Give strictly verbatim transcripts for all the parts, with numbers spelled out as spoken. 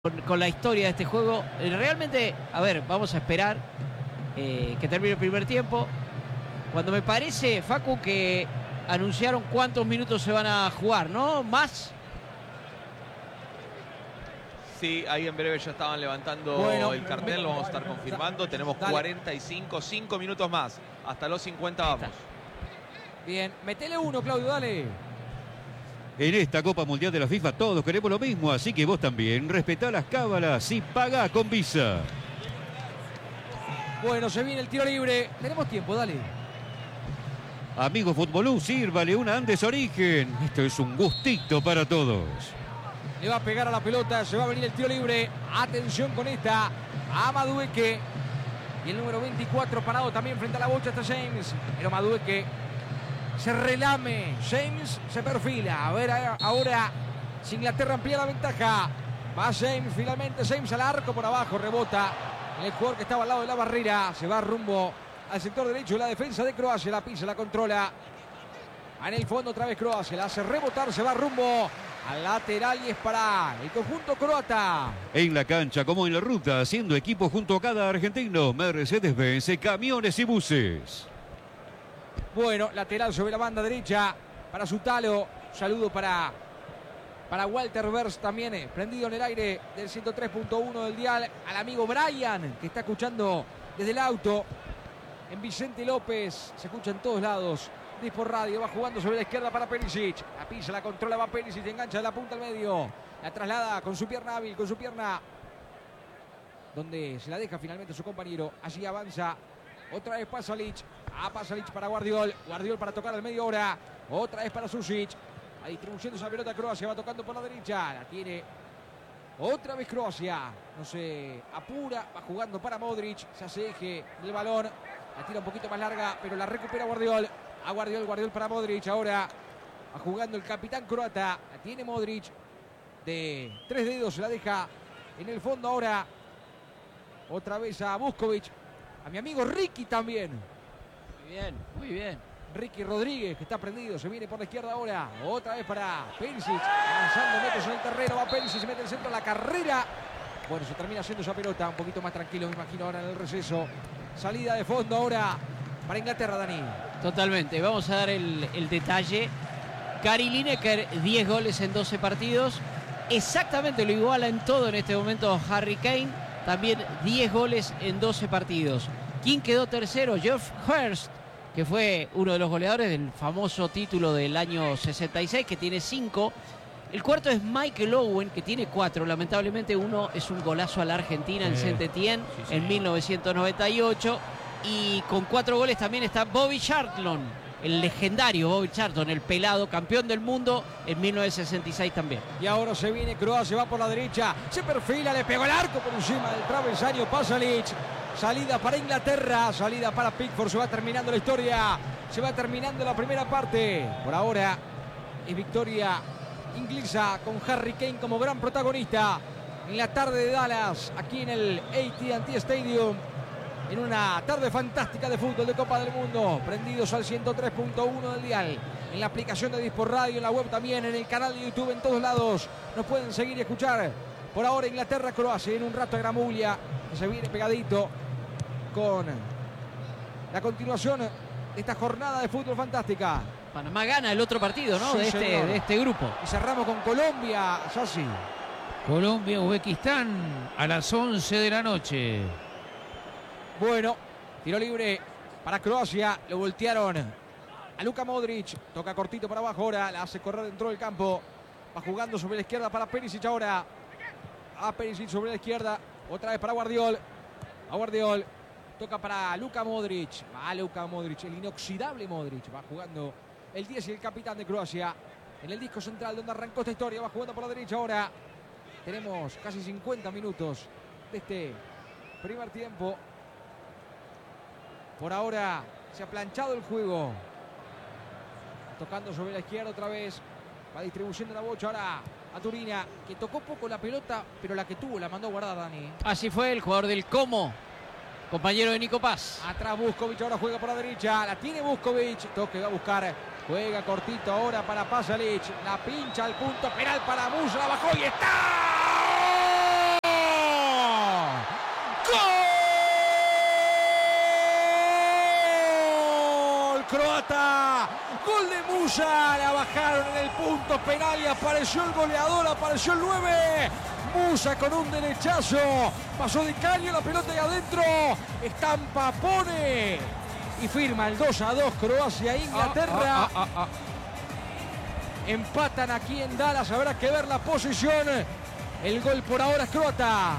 Con, con la historia de este juego. Realmente, a ver, vamos a esperar eh, que termine el primer tiempo. Cuando me parece, Facu, que anunciaron cuántos minutos se van a jugar, ¿no? ¿Más? Sí, ahí en breve ya estaban levantando bueno, el cartel, lo vamos a estar confirmando. Tenemos dale. cuarenta y cinco, cinco minutos más. Hasta los cincuenta vamos. Bien, metele uno, Claudio, dale. En esta Copa Mundial de la FIFA todos queremos lo mismo, así que vos también respetá las cábalas y pagá con Visa. Bueno, se viene el tiro libre. Tenemos tiempo, dale. Amigo Futbolú, sírvale una Andes Origen. Esto es un gustito para todos. Le va a pegar a la pelota, se va a venir el tiro libre. Atención con esta. A Madueque. Y el número veinticuatro parado también frente a la bocha está James. Pero Madueque se relame. James se perfila. A ver ahora si Inglaterra amplía la ventaja. Va James finalmente. James al arco por abajo. Rebota en el jugador que estaba al lado de la barrera. Se va rumbo al sector derecho de la defensa de Croacia. La pisa, la controla. En el fondo otra vez Croacia. La hace rebotar. Se va rumbo al lateral y es para el conjunto croata. En la cancha como en la ruta, haciendo equipo junto a cada argentino. Mercedes-Benz, camiones y buses. Bueno, lateral sobre la banda derecha para Sutalo. Saludo para, para Walter Vers también, eh, prendido en el aire del ciento tres punto uno del dial. Al amigo Brian, que está escuchando desde el auto. En Vicente López, se escucha en todos lados. Por radio, va jugando sobre la izquierda para Perisic. La pisa, la controla, va Perisic, engancha de la punta al medio. La traslada con su pierna hábil, con su pierna donde se la deja finalmente su compañero. Allí avanza. Otra vez Pasalic. A Pasalic para Guardiol. Guardiol para tocar al medio hora. Otra vez para Susic. La distribución de esa pelota Croacia. Va tocando por la derecha. La tiene otra vez Croacia. No se apura. Va jugando para Modric. Se hace eje del balón. La tira un poquito más larga, pero la recupera Guardiol. A Guardiol, Guardiol para Modric. Ahora va jugando el capitán croata. La tiene Modric. De tres dedos se la deja en el fondo ahora. Otra vez a Vuskovic. A mi amigo Ricky también. Muy bien, muy bien. Ricky Rodríguez, que está prendido. Se viene por la izquierda ahora. Otra vez para Perisic. Avanzando metros en el terreno. Va Perisic, se mete el centro a la carrera. Bueno, se termina haciendo esa pelota. Un poquito más tranquilo, me imagino, ahora en el receso. Salida de fondo ahora para Inglaterra, Dani. Totalmente. Vamos a dar el, el detalle. Gary Lineker, diez goles en doce partidos. Exactamente lo iguala en todo en este momento Harry Kane. También diez goles en doce partidos. ¿Quién quedó tercero? Geoff Hurst, que fue uno de los goleadores del famoso título del año sesenta y seis, que tiene cinco. El cuarto es Michael Owen, que tiene cuatro. Lamentablemente uno es un golazo a la Argentina en eh, Saint-Étienne sí, sí. en mil novecientos noventa y ocho. Y con cuatro goles también está Bobby Charlton, el legendario Bobby Charlton, el pelado, campeón del mundo en mil novecientos sesenta y seis también. Y ahora se viene Croacia, va por la derecha, se perfila, le pegó el arco por encima del travesaño Pasalic. Salida para Inglaterra, salida para Pickford, se va terminando la historia, se va terminando la primera parte. Por ahora es victoria inglesa con Harry Kane como gran protagonista en la tarde de Dallas, aquí en el A T and T Stadium. En una tarde fantástica de fútbol de Copa del Mundo. Prendidos al ciento tres punto uno del dial. En la aplicación de Disport Radio, en la web también, en el canal de YouTube, en todos lados. Nos pueden seguir y escuchar. Por ahora Inglaterra, Croacia. En un rato Gramulia, que se viene pegadito con la continuación de esta jornada de fútbol fantástica. Panamá gana el otro partido, ¿no? Sí, de, este, de este grupo. Y cerramos con Colombia, Sassi. Colombia, Uzbekistán a las once de la noche. Bueno, tiro libre para Croacia. Lo voltearon a Luka Modric. Toca cortito para abajo ahora. La hace correr dentro del campo. Va jugando sobre la izquierda para Perisic ahora. A Perisic sobre la izquierda. Otra vez para Guardiol. A Guardiol. Toca para Luka Modric. Va Luka Modric. El inoxidable Modric. Va jugando el diez y el capitán de Croacia. En el disco central donde arrancó esta historia. Va jugando por la derecha ahora. Tenemos casi cincuenta minutos de este primer tiempo. Por ahora se ha planchado el juego. Tocando sobre la izquierda otra vez. Va distribuyendo la bocha ahora a Turina, que tocó poco la pelota, pero la que tuvo la mandó a guardar, Dani. Así fue el jugador del Como, compañero de Nico Paz. Atrás Vuskovic, ahora juega por la derecha. La tiene Vuskovic. Toque, va a buscar. Juega cortito ahora para Pasalic. La pincha al punto penal para Musa. La bajó y está. croata. Gol de Musa. La bajaron en el punto penal y apareció el goleador, apareció el nueve. Musa con un derechazo. Pasó de caño la pelota y adentro. Estampa, pone. Y firma el dos a dos Croacia-Inglaterra. Ah, ah, ah, ah, ah. Empatan aquí en Dallas. Habrá que ver la posición. El gol por ahora es croata.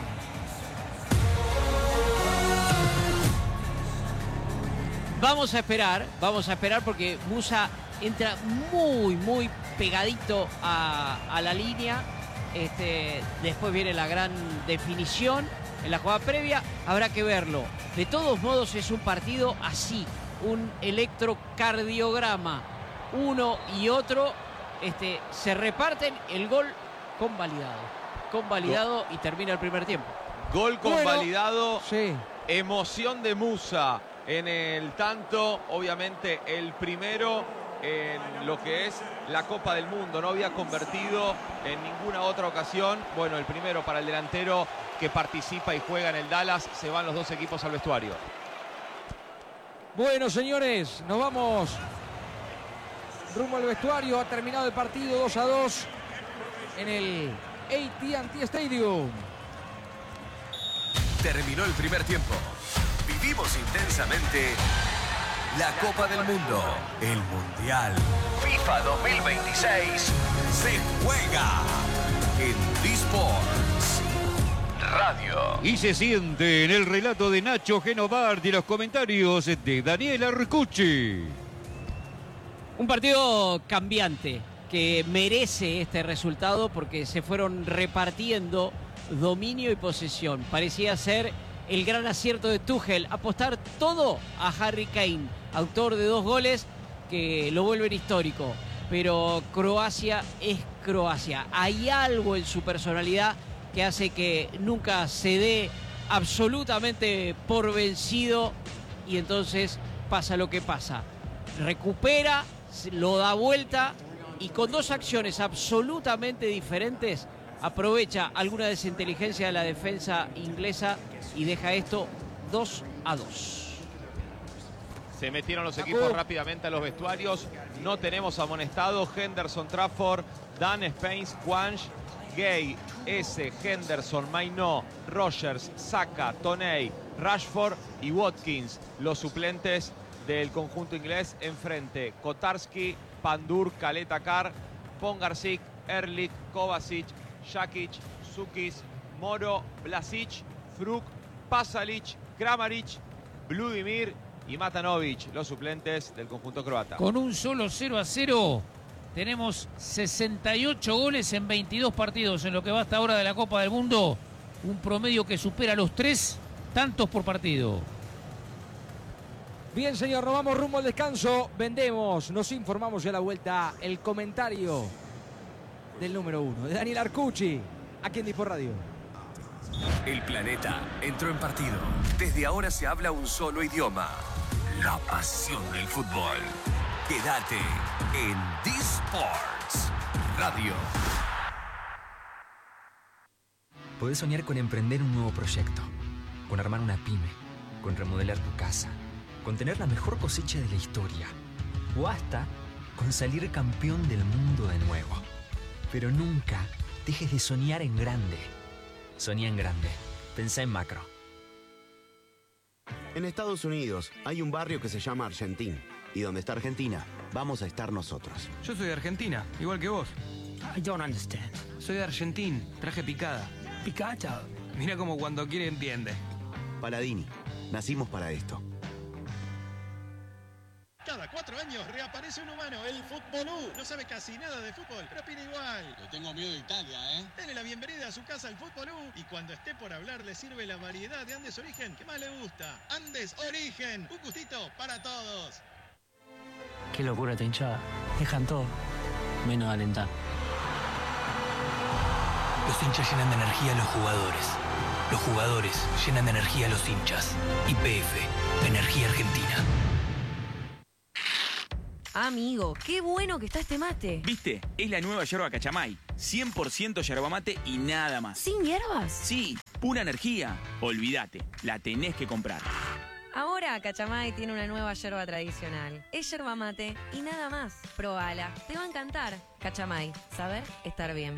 Vamos a esperar, vamos a esperar porque Musa entra muy, muy pegadito a, a la línea. Este, después viene la gran definición en la jugada previa. Habrá que verlo. De todos modos es un partido así, un electrocardiograma. Uno y otro este, se reparten el gol convalidado. Convalidado y termina el primer tiempo. Gol convalidado. Bueno, sí. Emoción de Musa en el tanto, obviamente el primero en lo que es la Copa del Mundo. No había convertido en ninguna otra ocasión. Bueno, el primero para el delantero que participa y juega en el Dallas. Se van los dos equipos al vestuario. Bueno, señores, nos vamos rumbo al vestuario. Ha terminado el partido dos a dos en el A T and T Stadium. Terminó el primer tiempo. Vivimos intensamente la Copa del Mundo. El Mundial FIFA dos mil veintiséis se juega en D-Sports Radio. Y se siente en el relato de Nacho Genovardi y los comentarios de Daniel Arcucci. Un partido cambiante que merece este resultado porque se fueron repartiendo dominio y posesión. Parecía ser el gran acierto de Tuchel, apostar todo a Harry Kane, autor de dos goles que lo vuelven histórico. Pero Croacia es Croacia. Hay algo en su personalidad que hace que nunca se dé absolutamente por vencido y entonces pasa lo que pasa. Recupera, lo da vuelta y con dos acciones absolutamente diferentes aprovecha alguna desinteligencia de la defensa inglesa y deja esto dos a dos. Se metieron los equipos uh. rápidamente a los vestuarios. No tenemos amonestados. Henderson, Trafford, Dan, Spence, Quanch, Gay, S, Henderson, Mainoo, Rogers, Saka, Toney, Rashford y Watkins. Los suplentes del conjunto inglés enfrente. Kotarski, Pandur, Kaleta-Kar, Pongarsic, Erlich, Kovacic, Jakic, Sukis, Moro, Vlasic, Fruk, Pasalic, Kramaric, Vladimir y Matanovic, los suplentes del conjunto croata. Con un solo cero a cero tenemos sesenta y ocho goles en veintidós partidos en lo que va hasta ahora de la Copa del Mundo. Un promedio que supera los tres tantos por partido. Bien, señor, nos vamos rumbo al descanso. Vendemos, nos informamos ya a la vuelta el comentario del número uno, de Daniel Arcucci, aquí en D-Sport Radio. El planeta entró en partido. Desde ahora se habla un solo idioma. La pasión del fútbol. Quédate en D-Sports Radio. Podés soñar con emprender un nuevo proyecto, con armar una pyme, con remodelar tu casa, con tener la mejor cosecha de la historia, o hasta con salir campeón del mundo de nuevo. Pero nunca dejes de soñar en grande. Soñá en grande. Pensá en macro. En Estados Unidos hay un barrio que se llama Argentín. Y donde está Argentina, vamos a estar nosotros. Yo soy de Argentina, igual que vos. I don't understand. Soy de Argentín, traje picada. ¿Picada? Mira como cuando quiere entiende. Paladini, nacimos para esto. Cada cuatro años reaparece un humano, el Futbolú. No sabe casi nada de fútbol, pero opina igual. Le tengo miedo de Italia, ¿eh? Dele la bienvenida a su casa al Futbolú y cuando esté por hablar le sirve la variedad de Andes Origen que más le gusta. Andes Origen, un gustito para todos. Qué locura esta hinchada. Dejan todo, menos alentar. Los hinchas llenan de energía a los jugadores. Los jugadores llenan de energía a los hinchas. Y P F, Energía Argentina. Amigo, qué bueno que está este mate. ¿Viste? Es la nueva yerba Cachamay. cien por ciento yerba mate y nada más. ¿Sin hierbas? Sí, pura energía. Olvídate, la tenés que comprar. Ahora Cachamay tiene una nueva yerba tradicional. Es yerba mate y nada más. Probala, te va a encantar. Cachamay, saber estar bien.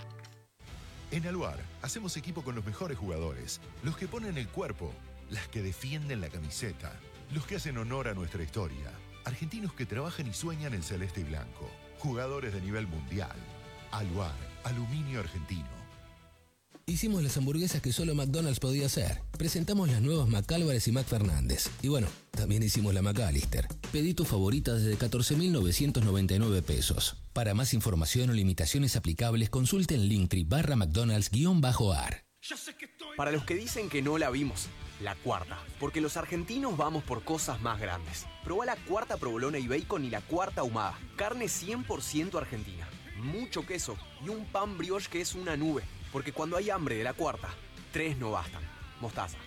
En Aluar hacemos equipo con los mejores jugadores, los que ponen el cuerpo, las que defienden la camiseta, los que hacen honor a nuestra historia, argentinos que trabajan y sueñan en celeste y blanco, jugadores de nivel mundial. Aluar, aluminio argentino. Hicimos las hamburguesas que solo McDonald's podía hacer. Presentamos las nuevas McAlvarez y McFernández. Y bueno, también hicimos la McAllister. Pedí tu favorita desde catorce mil novecientos noventa y nueve pesos. Para más información o limitaciones aplicables, consulte en Linktree barra McDonald's-ar. Para los que dicen que no la vimos, la cuarta. Porque los argentinos vamos por cosas más grandes. Probá la cuarta provolona y bacon y la cuarta ahumada. Carne cien por ciento argentina. Mucho queso y un pan brioche que es una nube. Porque cuando hay hambre de la cuarta, tres no bastan. Mostaza.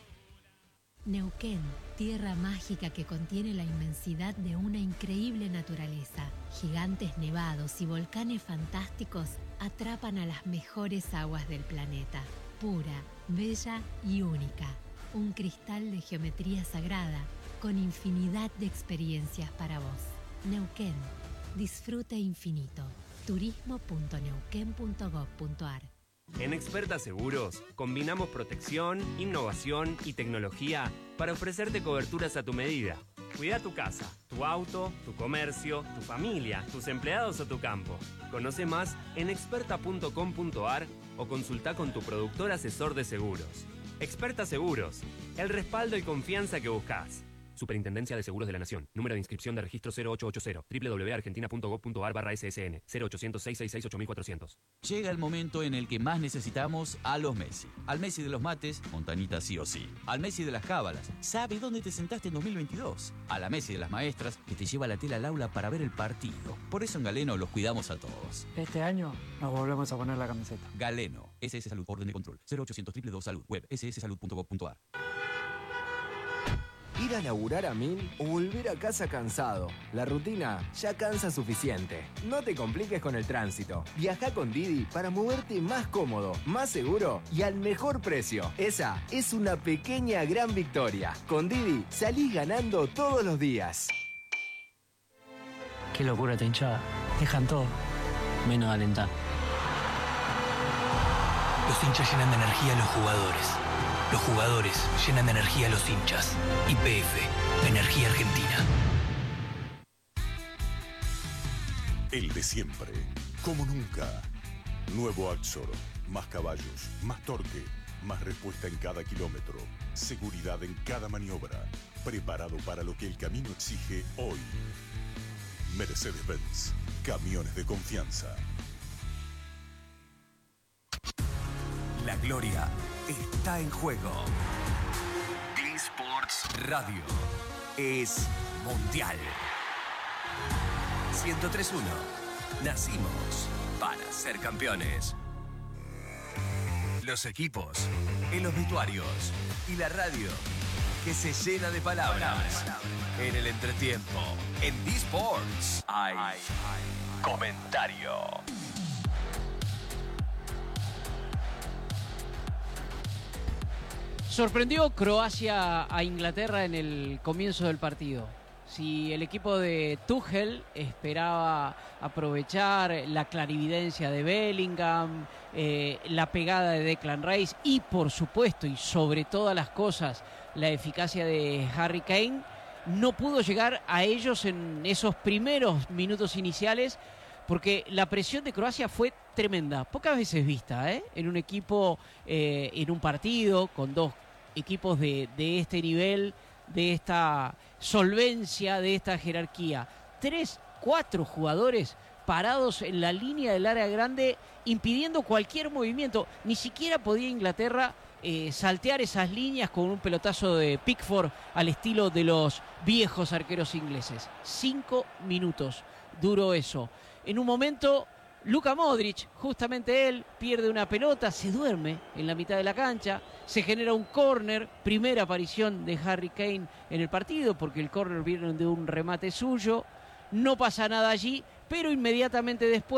Neuquén, tierra mágica que contiene la inmensidad de una increíble naturaleza. Gigantes nevados y volcanes fantásticos atrapan a las mejores aguas del planeta. Pura, bella y única. Un cristal de geometría sagrada con infinidad de experiencias para vos. Neuquén, disfrute infinito. turismo punto neuquén punto gob punto ar. En Experta Seguros, combinamos protección, innovación y tecnología para ofrecerte coberturas a tu medida. Cuida tu casa, tu auto, tu comercio, tu familia, tus empleados o tu campo. Conoce más en experta punto com punto ar o consulta con tu productor asesor de seguros. Experta Seguros, el respaldo y confianza que buscas. Superintendencia de Seguros de la Nación. Número de inscripción de registro cero ocho ocho cero. doble u doble u doble u punto argentina punto gob punto ar barra ese ese ene. cero ochocientos, seiscientos sesenta y seis, ocho mil cuatrocientos. Llega el momento en el que más necesitamos a los Messi. Al Messi de los mates, Montanita sí o sí. Al Messi de las cábalas, sabe dónde te sentaste en dos mil veintidós. A la Messi de las maestras, que te lleva la tela al aula para ver el partido. Por eso en Galeno los cuidamos a todos. Este año nos volvemos a poner la camiseta. Galeno, S S Salud, orden de control. cero ochocientos, doble u doble u doble u Salud, web, ese ese salud punto gob punto ar. Ir a laburar a mil o volver a casa cansado. La rutina ya cansa suficiente. No te compliques con el tránsito. Viaja con Didi para moverte más cómodo, más seguro y al mejor precio. Esa es una pequeña gran victoria. Con Didi salís ganando todos los días. Qué locura esta hinchada. Dejan todo, menos alentar. Los hinchas llenan de energía a los jugadores. Los jugadores llenan de energía a los hinchas. Y P F, Energía Argentina. El de siempre, como nunca. Nuevo Axor, más caballos, más torque, más respuesta en cada kilómetro, seguridad en cada maniobra, preparado para lo que el camino exige hoy. Mercedes-Benz, camiones de confianza. La gloria está en juego. D-Sports Radio es mundial. ciento tres punto uno. Nacimos para ser campeones. Los equipos, en los vestuarios y la radio que se llena de palabras. En el entretiempo, en D-Sports hay comentario. Sorprendió Croacia a Inglaterra en el comienzo del partido. Si el equipo de Tuchel esperaba aprovechar la clarividencia de Bellingham, eh, la pegada de Declan Rice y por supuesto y sobre todas las cosas la eficacia de Harry Kane, no pudo llegar a ellos en esos primeros minutos iniciales porque la presión de Croacia fue tremenda, pocas veces vista, ¿eh? En un equipo, eh, en un partido con dos equipos de, de este nivel, de esta solvencia, de esta jerarquía. Tres, cuatro jugadores parados en la línea del área grande, impidiendo cualquier movimiento. Ni siquiera podía Inglaterra eh, saltear esas líneas con un pelotazo de Pickford al estilo de los viejos arqueros ingleses. Cinco minutos duró eso. En un momento, Luka Modric, justamente él, pierde una pelota, se duerme en la mitad de la cancha, se genera un córner, primera aparición de Harry Kane en el partido, porque el córner viene de un remate suyo, no pasa nada allí, pero inmediatamente después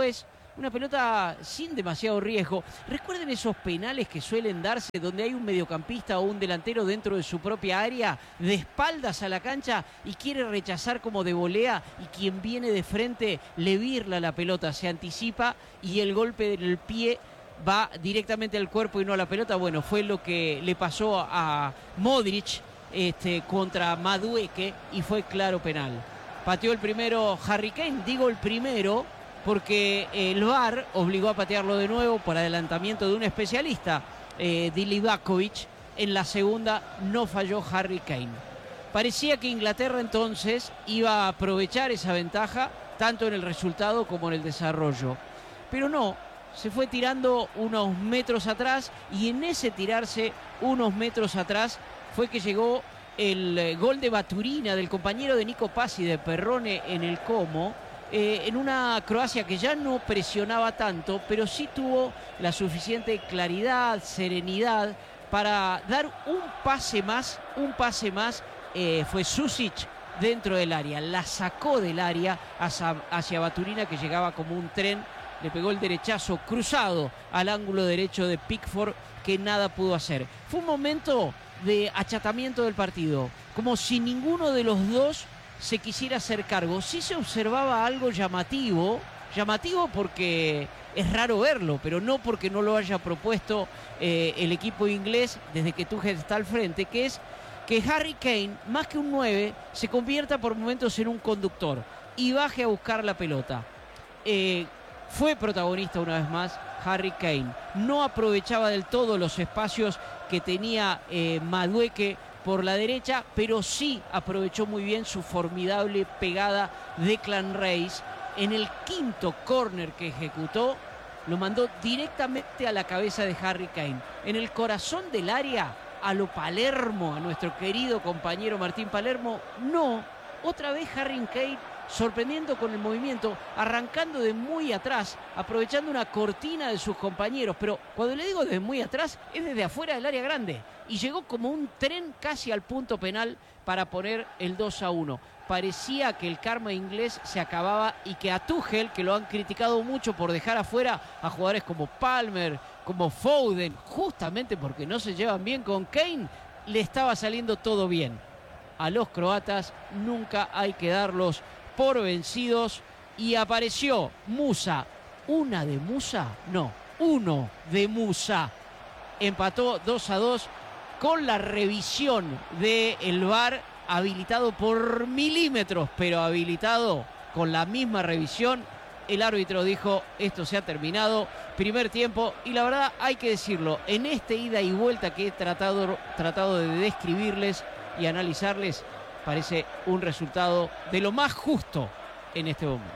una pelota sin demasiado riesgo. Recuerden esos penales que suelen darse donde hay un mediocampista o un delantero dentro de su propia área, de espaldas a la cancha y quiere rechazar como de volea, y quien viene de frente le virla la pelota, se anticipa y el golpe del pie va directamente al cuerpo y no a la pelota. Bueno, fue lo que le pasó a Modric este, contra Madueke y fue claro penal. Pateó el primero Harry Kane, digo el primero porque el V A R obligó a patearlo de nuevo por adelantamiento de un especialista, eh, Dilivakovic. En la segunda no falló Harry Kane. Parecía que Inglaterra entonces iba a aprovechar esa ventaja tanto en el resultado como en el desarrollo, pero no, se fue tirando unos metros atrás y en ese tirarse unos metros atrás fue que llegó el eh, gol de Baturina, del compañero de Nico Paz y de Perrone en el Como, eh, en una Croacia que ya no presionaba tanto, pero sí tuvo la suficiente claridad, serenidad para dar un pase más, un pase más, eh, fue Susic dentro del área, la sacó del área hacia, hacia Baturina, que llegaba como un tren, le pegó el derechazo cruzado al ángulo derecho de Pickford, que nada pudo hacer. Fue un momento de achatamiento del partido, como si ninguno de los dos se quisiera hacer cargo. Sí se observaba algo llamativo, llamativo porque es raro verlo, pero no porque no lo haya propuesto eh, el equipo inglés desde que Tuchel está al frente, que es que Harry Kane, más que un nueve, se convierta por momentos en un conductor y baje a buscar la pelota. Eh, fue protagonista una vez más Harry Kane. No aprovechaba del todo los espacios que tenía eh, Madueke por la derecha, pero sí aprovechó muy bien su formidable pegada de Declan Rice. En el quinto córner que ejecutó, lo mandó directamente a la cabeza de Harry Kane. En el corazón del área, a lo Palermo, a nuestro querido compañero Martín Palermo. No, otra vez Harry Kane sorprendiendo con el movimiento, arrancando de muy atrás, aprovechando una cortina de sus compañeros. Pero cuando le digo desde muy atrás, es desde afuera del área grande. Y llegó como un tren casi al punto penal para poner el dos a uno. Parecía que el karma inglés se acababa y que a Tuchel, que lo han criticado mucho por dejar afuera a jugadores como Palmer, como Foden, justamente porque no se llevan bien con Kane, le estaba saliendo todo bien. A los croatas nunca hay que darlos por vencidos y apareció Musa. ¿Una de Musa? No, uno de Musa. Empató dos a dos con la revisión del V A R, habilitado por milímetros, pero habilitado con la misma revisión. El árbitro dijo, esto se ha terminado, primer tiempo, y la verdad hay que decirlo, en este ida y vuelta que he tratado, tratado de describirles y analizarles, parece un resultado de lo más justo en este momento.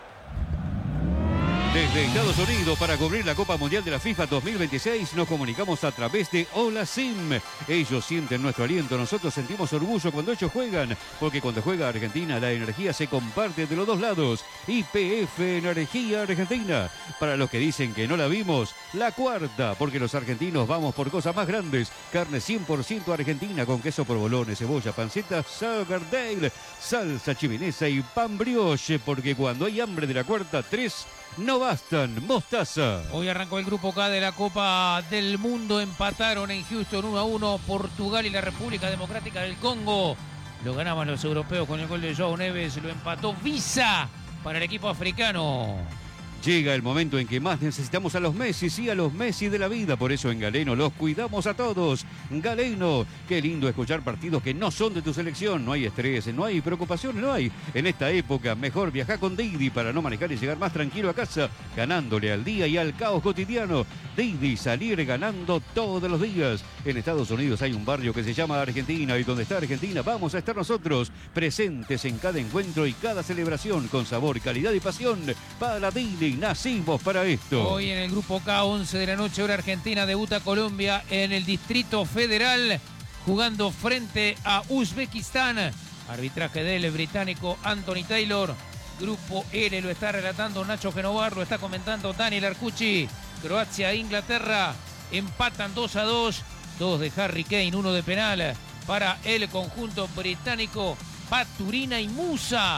Desde Estados Unidos, para cubrir la Copa Mundial de la FIFA dos mil veintiséis, nos comunicamos a través de Hola Sim. Ellos sienten nuestro aliento, nosotros sentimos orgullo cuando ellos juegan, porque cuando juega Argentina la energía se comparte de los dos lados. Y P F Energía Argentina. Para los que dicen que no la vimos, la cuarta, porque los argentinos vamos por cosas más grandes. Carne cien por ciento argentina con queso provolone, cebolla, panceta, Sagardale, salsa chivinesa y pan brioche, porque cuando hay hambre de la cuarta, tres no bastan. Mostaza. Hoy arrancó el grupo K de la Copa del Mundo. Empataron en Houston uno a uno Portugal y la República Democrática del Congo. Lo ganaban los europeos con el gol de João Neves. Lo empató Visa para el equipo africano. Llega el momento en que más necesitamos a los Messi, sí, a los Messi de la vida. Por eso en Galeno los cuidamos a todos. Galeno, qué lindo escuchar partidos que no son de tu selección. No hay estrés, no hay preocupación, no hay. En esta época, mejor viajar con Didi para no manejar y llegar más tranquilo a casa, ganándole al día y al caos cotidiano. Didi, salir ganando todos los días. En Estados Unidos hay un barrio que se llama Argentina, y donde está Argentina vamos a estar nosotros, presentes en cada encuentro y cada celebración, con sabor, calidad y pasión. Para Didi nacimos para esto. Hoy en el grupo K, once de la noche, hora argentina, debuta Colombia en el Distrito Federal, jugando frente a Uzbekistán. Arbitraje del británico Anthony Taylor. Grupo L lo está relatando Nacho Genovar, lo está comentando Daniel Arcucci. Croacia e Inglaterra empatan dos a dos. Dos de Harry Kane, uno de penal para el conjunto británico. Baturina y Musa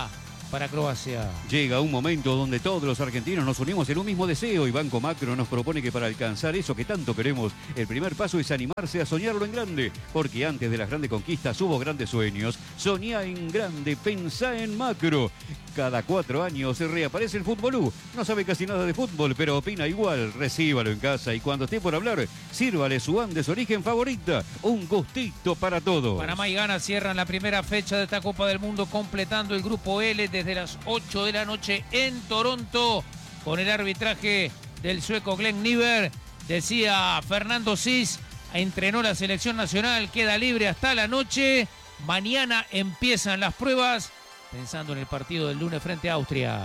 para Croacia. Llega un momento donde todos los argentinos nos unimos en un mismo deseo y Banco Macro nos propone que para alcanzar eso que tanto queremos, el primer paso es animarse a soñarlo en grande, porque antes de las grandes conquistas hubo grandes sueños. Soñá en grande, pensá en macro. Cada cuatro años se reaparece el Fútbolú. No sabe casi nada de fútbol, pero opina igual. Recíbalo en casa y cuando esté por hablar, sírvale su Andes Origen favorita. Un gustito para todos. Panamá y Ghana cierran la primera fecha de esta Copa del Mundo, completando el grupo L desde las ocho de la noche en Toronto, con el arbitraje del sueco Glenn Niver. Decía Fernando Cis, entrenó la selección nacional, queda libre hasta la noche. Mañana empiezan las pruebas, pensando en el partido del lunes frente a Austria.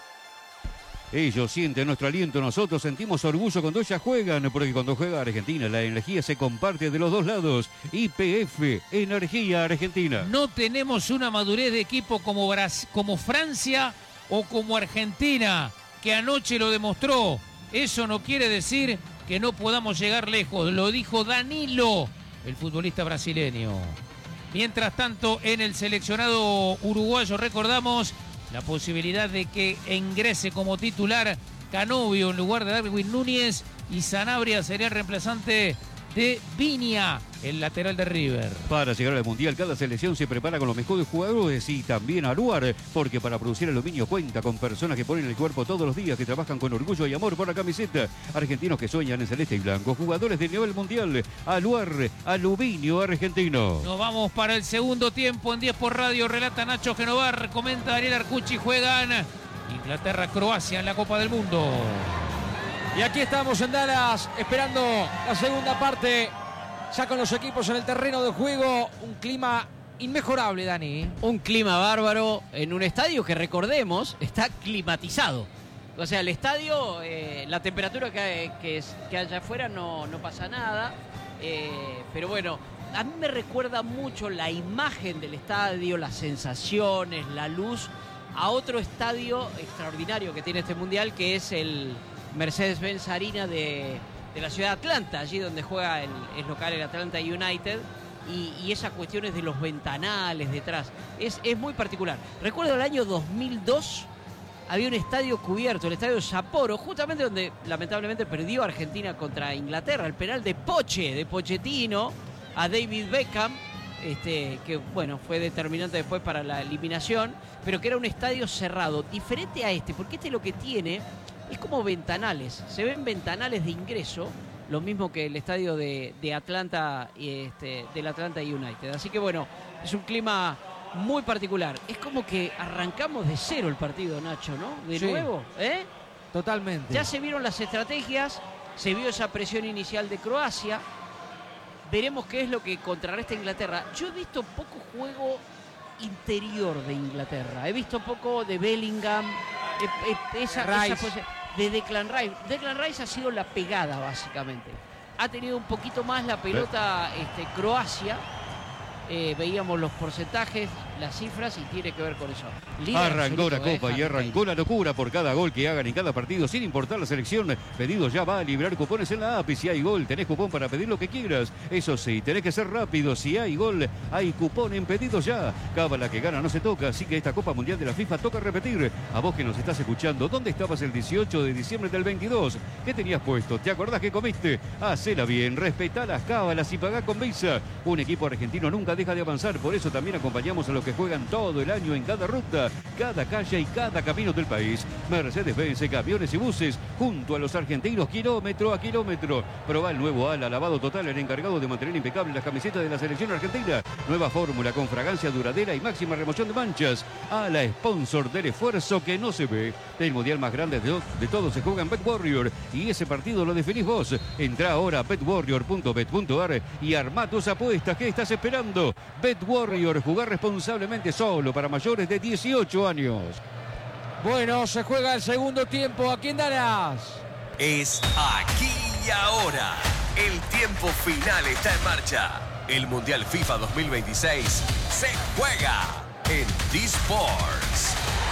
Ellos sienten nuestro aliento, nosotros sentimos orgullo cuando ellas juegan, porque cuando juega Argentina la energía se comparte de los dos lados. Y P F, Energía Argentina. No tenemos una madurez de equipo como, Bras- como Francia o como Argentina, que anoche lo demostró. Eso no quiere decir que no podamos llegar lejos, lo dijo Danilo, el futbolista brasileño. Mientras tanto, en el seleccionado uruguayo recordamos la posibilidad de que ingrese como titular Canovio en lugar de Darwin Núñez, y Sanabria sería el reemplazante de Viña, el lateral de River. Para llegar al Mundial, cada selección se prepara con los mejores jugadores y también Aluar, porque para producir aluminio cuenta con personas que ponen el cuerpo todos los días, que trabajan con orgullo y amor por la camiseta. Argentinos que sueñan en celeste y blanco, jugadores de nivel mundial. Aluar, aluminio argentino. Nos vamos para el segundo tiempo en diez por Radio. Relata Nacho Genovar, comenta Daniel Arcucci. Juegan Inglaterra-Croacia en la Copa del Mundo. Y aquí estamos en Dallas, esperando la segunda parte, ya con los equipos en el terreno de juego. Un clima inmejorable, Dani. Un clima bárbaro en un estadio que, recordemos, está climatizado. O sea, el estadio, eh, la temperatura que, que, que haya afuera no, no pasa nada. Eh, pero bueno, a mí me recuerda mucho la imagen del estadio, las sensaciones, la luz, a otro estadio extraordinario que tiene este mundial, que es el Mercedes-Benz Arena de, de la ciudad de Atlanta, allí donde juega el, el local el Atlanta United, y, y esas cuestiones de los ventanales detrás, es, es muy particular. Recuerdo el año dos mil dos, había un estadio cubierto, el estadio Sapporo, justamente donde lamentablemente perdió Argentina contra Inglaterra, el penal de Poche, de Pochettino, a David Beckham, este, que bueno, fue determinante después para la eliminación, pero que era un estadio cerrado, diferente a este, porque este lo que tiene es como ventanales, se ven ventanales de ingreso, lo mismo que el estadio de, de Atlanta, este, del Atlanta United. Así que bueno, es un clima muy particular. Es como que arrancamos de cero el partido, Nacho, ¿no? De Sí. nuevo, ¿eh? Totalmente. Ya se vieron las estrategias, se vio esa presión inicial de Croacia. Veremos qué es lo que contrarresta Inglaterra. Yo he visto poco juego interior de Inglaterra. He visto poco de Bellingham, eh, eh, esa, Rice. esa pose- de Declan Rice. Declan Rice ha sido la pegada, básicamente. Ha tenido un poquito más la pelota este, Croacia. Eh, veíamos los porcentajes, las cifras, y tiene que ver con eso. Líder Arrancó absoluto, la eh, Copa y Harry arrancó la locura por cada gol que hagan en cada partido, sin importar la selección. Pedido ya va a liberar cupones en la app, y si hay gol, tenés cupón para pedir lo que quieras. Eso sí, tenés que ser rápido. Si hay gol, hay cupón en pedido ya. Cábala que gana no se toca, así que esta Copa Mundial de la FIFA toca repetir. A vos que nos estás escuchando, ¿dónde estabas el dieciocho de diciembre del veintidós? ¿Qué tenías puesto? ¿Te acordás que comiste? Hacela bien, respetá las cábalas y pagá con Visa. Un equipo argentino nunca deja de avanzar, por eso también acompañamos a los que juegan todo el año en cada ruta, cada calle y cada camino del país. Mercedes-Benz, camiones y buses, junto a los argentinos, kilómetro a kilómetro. Probá el nuevo ala, lavado total, el encargado de mantener impecable las camisetas de la selección argentina. Nueva fórmula con fragancia duradera y máxima remoción de manchas. Ala, sponsor del esfuerzo que no se ve. El mundial más grande de, de todos se juega en Bet Warrior, y ese partido lo definís vos. Entrá ahora a bet warrior punto bet punto ar y armá tus apuestas. ¿Qué estás esperando? Bet Warrior, jugar responsablemente, solo para mayores de dieciocho años. Bueno, se juega el segundo tiempo aquí en Dallas. Es aquí y ahora. El tiempo final está en marcha. El Mundial FIFA dos mil veintiséis se juega en D-Sports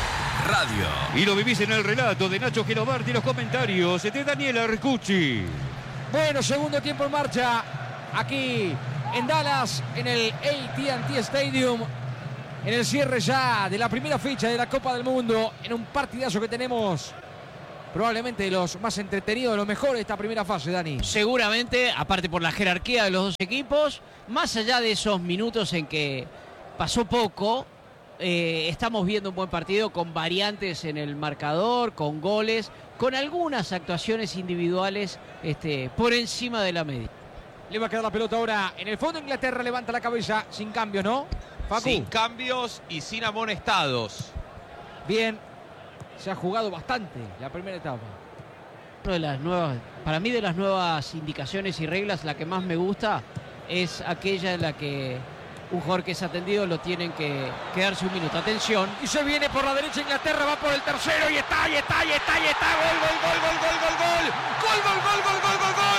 Radio. Y lo vivís en el relato de Nacho Genovar y los comentarios de Daniel Arcucci. Bueno, segundo tiempo en marcha aquí en Dallas, en el A T and T Stadium. en el cierre ya de la primera fecha de la Copa del Mundo, en un partidazo que tenemos probablemente de los más entretenidos, de los mejores de esta primera fase, Dani. Seguramente, aparte por la jerarquía de los dos equipos, más allá de esos minutos en que pasó poco, eh, estamos viendo un buen partido con variantes en el marcador, con goles, con algunas actuaciones individuales este, por encima de la media. Le va a quedar la pelota ahora en el fondo. Inglaterra levanta la cabeza sin cambios, ¿no, Facu? Sin cambios y sin amonestados. Bien, se ha jugado bastante la primera etapa. Una de las nuevas, para mí de las nuevas indicaciones y reglas, la que más me gusta es aquella en la que un jugador que es atendido lo tienen que quedarse un minuto. Atención. Y se viene por la derecha Inglaterra, va por el tercero y está, y está, y está, y está. Gol, gol, gol, gol, gol, gol, gol. Gol, gol, gol, gol, gol, gol, gol.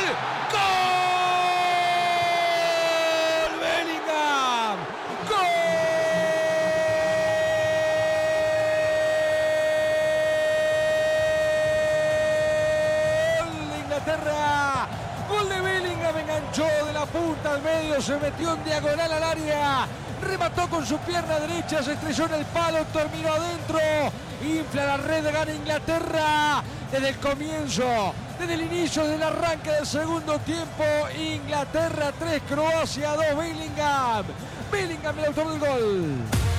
Gol. Bellingham. Gol. De Inglaterra. Gol de Bellingham, enganchó de la punta al medio, se metió en diagonal al área, remató con su pierna derecha, se estrelló en el palo, terminó adentro, infla la red, gana Inglaterra desde el comienzo, desde el inicio del arranque del segundo tiempo. Inglaterra tres, Croacia dos, Bellingham. Bellingham el autor del gol.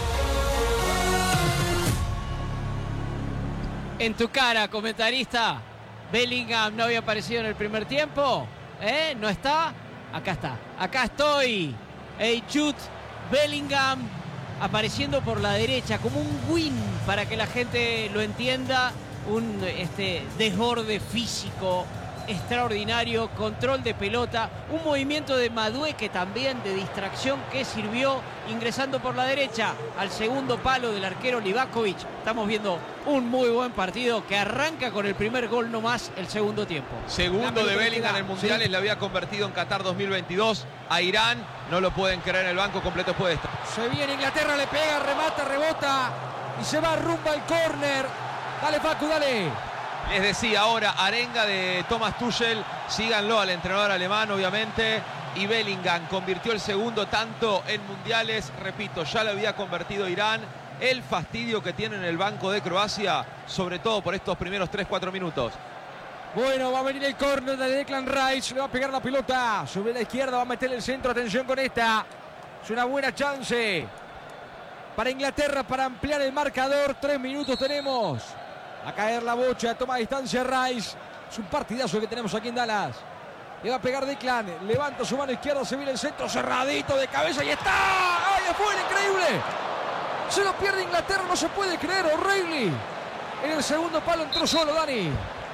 En tu cara, comentarista, Bellingham no había aparecido en el primer tiempo. ¿Eh? ¿No está? Acá está. Acá estoy. Hey, Jude Bellingham apareciendo por la derecha como un win, para que la gente lo entienda. Un este, desborde físico extraordinario, control de pelota, un movimiento de Madueke también de distracción que sirvió, ingresando por la derecha al segundo palo del arquero Livakovic. Estamos viendo un muy buen partido que arranca con el primer gol nomás el segundo tiempo. Segundo de Bellingham en mundiales, sí. Le había convertido en Qatar dos mil veintidós a Irán. No lo pueden creer, en el banco completo puede estar. Se viene Inglaterra, le pega, remata, rebota y se va rumbo al córner. Dale, Facu, dale. Les decía ahora, arenga de Thomas Tuchel, síganlo al entrenador alemán, obviamente. Y Bellingham convirtió el segundo tanto en mundiales. Repito, ya lo había convertido Irán. El fastidio que tiene en el banco de Croacia, sobre todo por estos primeros tres cuatro minutos. Bueno, va a venir el córner de Declan Rice, le va a pegar la pelota sobre la izquierda, va a meter el centro. Atención con esta, es una buena chance para Inglaterra para ampliar el marcador. Tres minutos tenemos. A caer la bocha, toma distancia Rice. Es un partidazo que tenemos aquí en Dallas. Le va a pegar Declan, levanta su mano izquierda, se viene el centro cerradito de cabeza y está. ¡Ay, afuera, increíble! Se lo pierde Inglaterra, no se puede creer. O'Reilly en el segundo palo entró solo, Dani.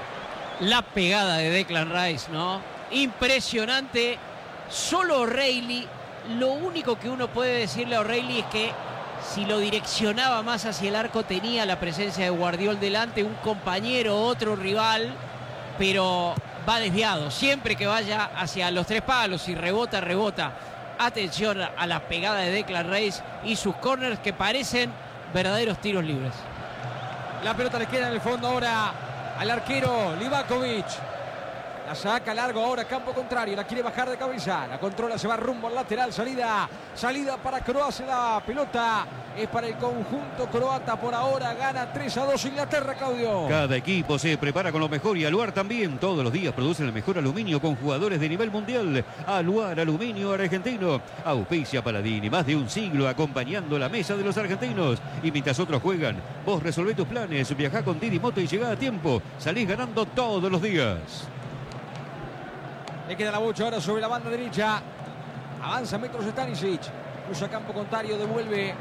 La pegada de Declan Rice, ¿no? Impresionante. Solo O'Reilly. Lo único que uno puede decirle a O'Reilly es que si lo direccionaba más hacia el arco tenía la presencia de Guardiol delante, un compañero, otro rival, pero va desviado. Siempre que vaya hacia los tres palos y rebota, rebota. Atención a la pegada de Declan Rice y sus corners que parecen verdaderos tiros libres. La pelota le queda en el fondo ahora al arquero Livakovic. La saca largo ahora, campo contrario, la quiere bajar de cabeza, la controla, se va rumbo al lateral, salida, salida para Croacia, la pelota es para el conjunto croata, por ahora gana tres a dos Inglaterra, Claudio. Cada equipo se prepara con lo mejor y Aluar también, todos los días producen el mejor aluminio con jugadores de nivel mundial. Aluar Aluminio Argentino, auspicia Paladini, más de un siglo acompañando la mesa de los argentinos. Y mientras otros juegan, vos resolvé tus planes, viajá con Didi Moto y llegá a tiempo, salís ganando todos los días. Le queda la bocha ahora sobre la banda derecha. Avanza metros Stanisic. Cruza campo contrario, devuelve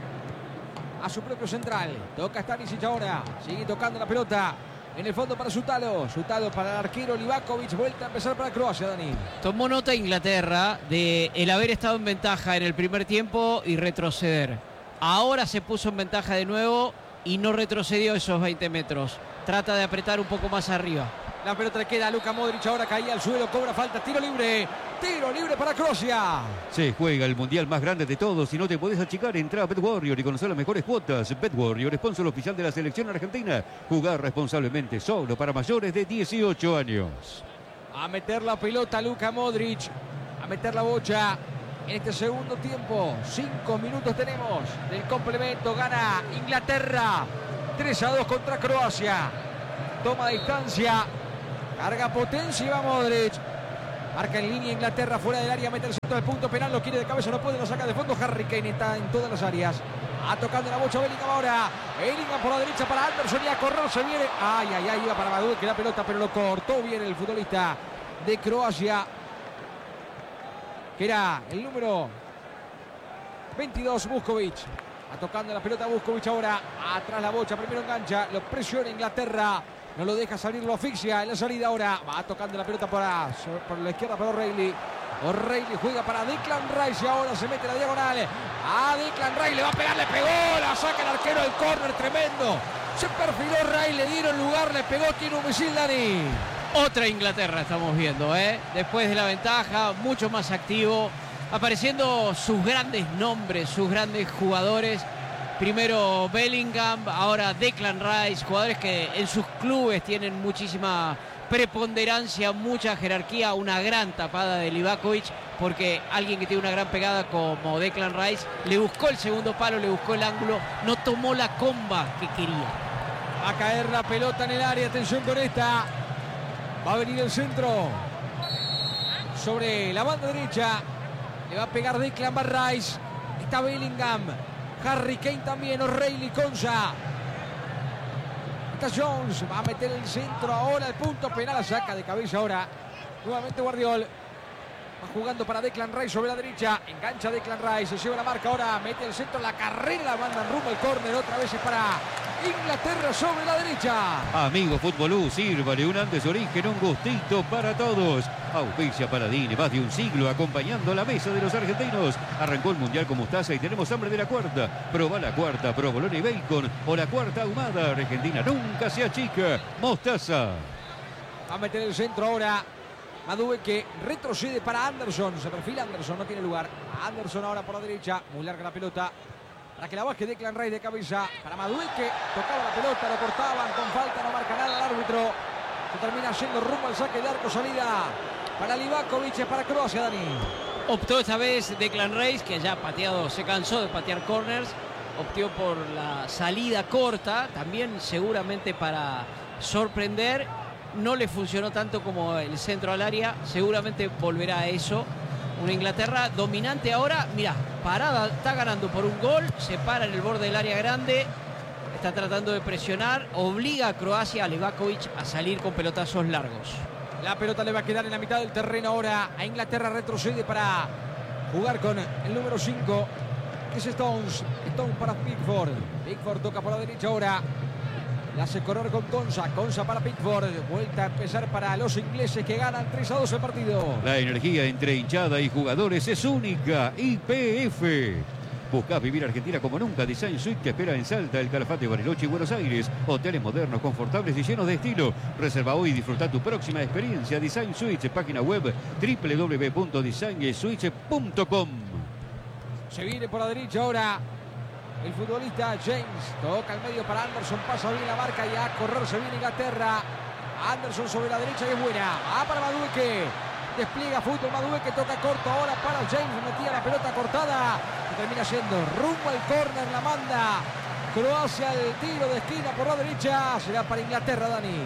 a su propio central. Toca Stanisic ahora. Sigue tocando la pelota. En el fondo para Sutalo. Sutalo para el arquero Livakovic. Vuelta a empezar para Croacia, Dani. Tomó nota Inglaterra de el haber estado en ventaja en el primer tiempo y retroceder. Ahora se puso en ventaja de nuevo y no retrocedió esos veinte metros. Trata de apretar un poco más arriba. La pelota le queda a Luka Modric, ahora caía al suelo, cobra falta, tiro libre, tiro libre para Croacia. Se juega el mundial más grande de todos y no te podés achicar, entra a BetWarrior y conocer las mejores cuotas. BetWarrior, sponsor oficial de la selección argentina. Jugar responsablemente, solo para mayores de dieciocho años. A meter la pelota Luka Modric, a meter la bocha en este segundo tiempo. Cinco minutos tenemos del complemento. Gana Inglaterra tres a dos contra Croacia. Toma distancia, carga potencia y va Modric. Marca en línea Inglaterra fuera del área, mete el centro del punto penal, lo quiere de cabeza, no puede, lo saca de fondo. Harry Kane está en todas las áreas. A tocando la bocha Bellingham ahora. Bellingham por la derecha para Anderson y a correr se viene. Ay, ay, ay, iba para Madueke la pelota, pero lo cortó bien el futbolista de Croacia, que era el número veintidós, Vuskovic. A tocando la pelota Vuskovic ahora. Atrás la bocha, primero engancha, lo presiona Inglaterra. No lo deja salir, lo asfixia en la salida ahora. Va tocando la pelota para, por la izquierda para O'Reilly. O'Reilly juega para Declan Rice y ahora se mete la diagonal. A Declan Rice le va a pegar, le pegó, la saca el arquero del córner, tremendo. Se perfiló Rice, le dieron lugar, le pegó, tiene un misil, Dani. Otra Inglaterra estamos viendo, ¿eh? Después de la ventaja, mucho más activo, apareciendo sus grandes nombres, sus grandes jugadores. Primero Bellingham, ahora Declan Rice, jugadores que en sus clubes tienen muchísima preponderancia, mucha jerarquía, una gran tapada de Livakovic, porque alguien que tiene una gran pegada como Declan Rice le buscó el segundo palo, le buscó el ángulo, no tomó la comba que quería. Va a caer la pelota en el área, atención con esta. Va a venir el centro sobre la banda derecha, le va a pegar Declan Rice. Está Bellingham, Harry Kane también, O'Reilly, Konsa. Está Jones, va a meter el centro ahora, el punto penal, la saca de cabeza ahora. Nuevamente Guardiol. Va jugando para Declan Rice sobre la derecha. Engancha Declan Rice, se lleva la marca ahora, mete el centro, la carrera, la mandan rumbo al córner. Otra vez es para Inglaterra sobre la derecha. Amigo Fútbolú, sírvale un Andes Origen, un gustito para todos. Auspicia Paladini, más de un siglo acompañando la mesa de los argentinos. Arrancó el Mundial con mostaza y tenemos hambre de la cuarta. Proba la cuarta, provolone y bacon o la cuarta ahumada. Argentina nunca se achica. Mostaza. Va a meter el centro ahora. Madueke retrocede para Anderson. Se perfila Anderson, no tiene lugar. Anderson ahora por la derecha. Muy larga la pelota. Para que la baje Declan Rice de cabeza. Para Madueke. Tocaba la pelota, lo cortaban con falta, no marca nada el árbitro. Se termina yendo rumbo al saque de arco, salida para Livakovic, para Croacia, Dani. Optó esta vez Declan Rice, que ya ha pateado, se cansó de patear corners. Optó por la salida corta, también seguramente para sorprender. No le funcionó tanto como el centro al área, seguramente volverá a eso. Una Inglaterra dominante ahora, mira, parada, está ganando por un gol, se para en el borde del área grande, está tratando de presionar, obliga a Croacia, a Livakovic, a salir con pelotazos largos. La pelota le va a quedar en la mitad del terreno ahora a Inglaterra, retrocede para jugar con el número cinco, que es Stones. Stones para Pickford. Pickford toca por la derecha ahora. La hace correr con Konsa. Konsa para Pickford. Vuelta a empezar para los ingleses que ganan tres a dos el partido. La energía entre hinchada y jugadores es única. Y P F. Buscás vivir Argentina como nunca. Design Suite te espera en Salta, El Calafate, Bariloche y Buenos Aires. Hoteles modernos, confortables y llenos de estilo. Reserva hoy y disfruta tu próxima experiencia. Design Suites, página web doble u doble u doble u punto design suites punto com. Se viene por la derecha ahora el futbolista James. Toca el medio para Anderson, pasa bien la marca y a correr se viene Inglaterra. Anderson sobre la derecha y es buena. Va para Madueke. Despliega fútbol Madueke, toca corto ahora para James. Metía la pelota cortada y termina yendo rumbo al córner, la manda Croacia, el tiro de esquina por la derecha. Será para Inglaterra, Dani.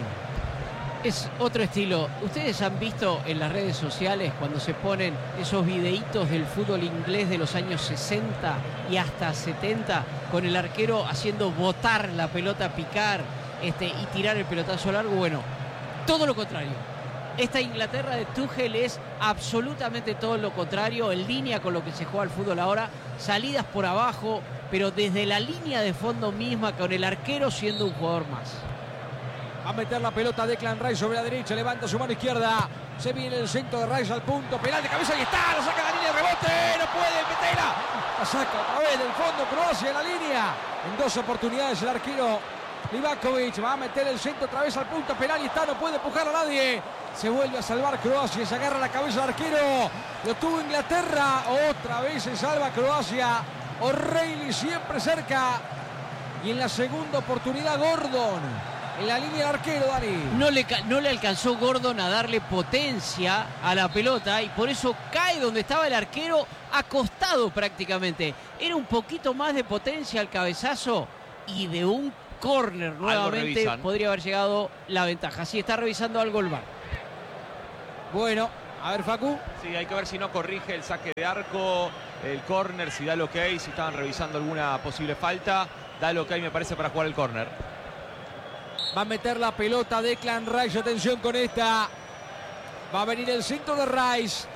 Es otro estilo. Ustedes han visto en las redes sociales cuando se ponen esos videitos del fútbol inglés de los años sesenta y hasta setenta con el arquero haciendo botar la pelota, picar este, y tirar el pelotazo largo. Bueno, todo lo contrario. Esta Inglaterra de Tuchel es absolutamente todo lo contrario, en línea con lo que se juega al fútbol ahora. Salidas por abajo, pero desde la línea de fondo misma, con el arquero siendo un jugador más. Va a meter la pelota Declan Rice sobre la derecha, levanta su mano izquierda. Se viene el centro de Rice al punto, penal de cabeza y está, lo saca la línea de rebote, no puede, metela. La saca otra vez del fondo Croacia en la línea. En dos oportunidades el arquero Livakovic va a meter el centro otra vez al punto penal y está, no puede empujar a nadie. Se vuelve a salvar Croacia, se agarra la cabeza del arquero. Lo tuvo Inglaterra, otra vez se salva Croacia. O'Reilly siempre cerca. Y en la segunda oportunidad Gordon En la línea del arquero, Dani. No le, no le alcanzó Gordon a darle potencia a la pelota y por eso cae donde estaba el arquero, acostado prácticamente. Era un poquito más de potencia al cabezazo y de un córner nuevamente podría haber llegado la ventaja. Sí, está revisando algo el V A R. Bueno, a ver, Facu. Sí, hay que ver si no corrige el saque de arco, el córner, si da el ok, si estaban revisando alguna posible falta. Da el ok, me parece, para jugar el córner. Va a meter la pelota Declan Rice. Atención con esta. Va a venir el centro de Rice.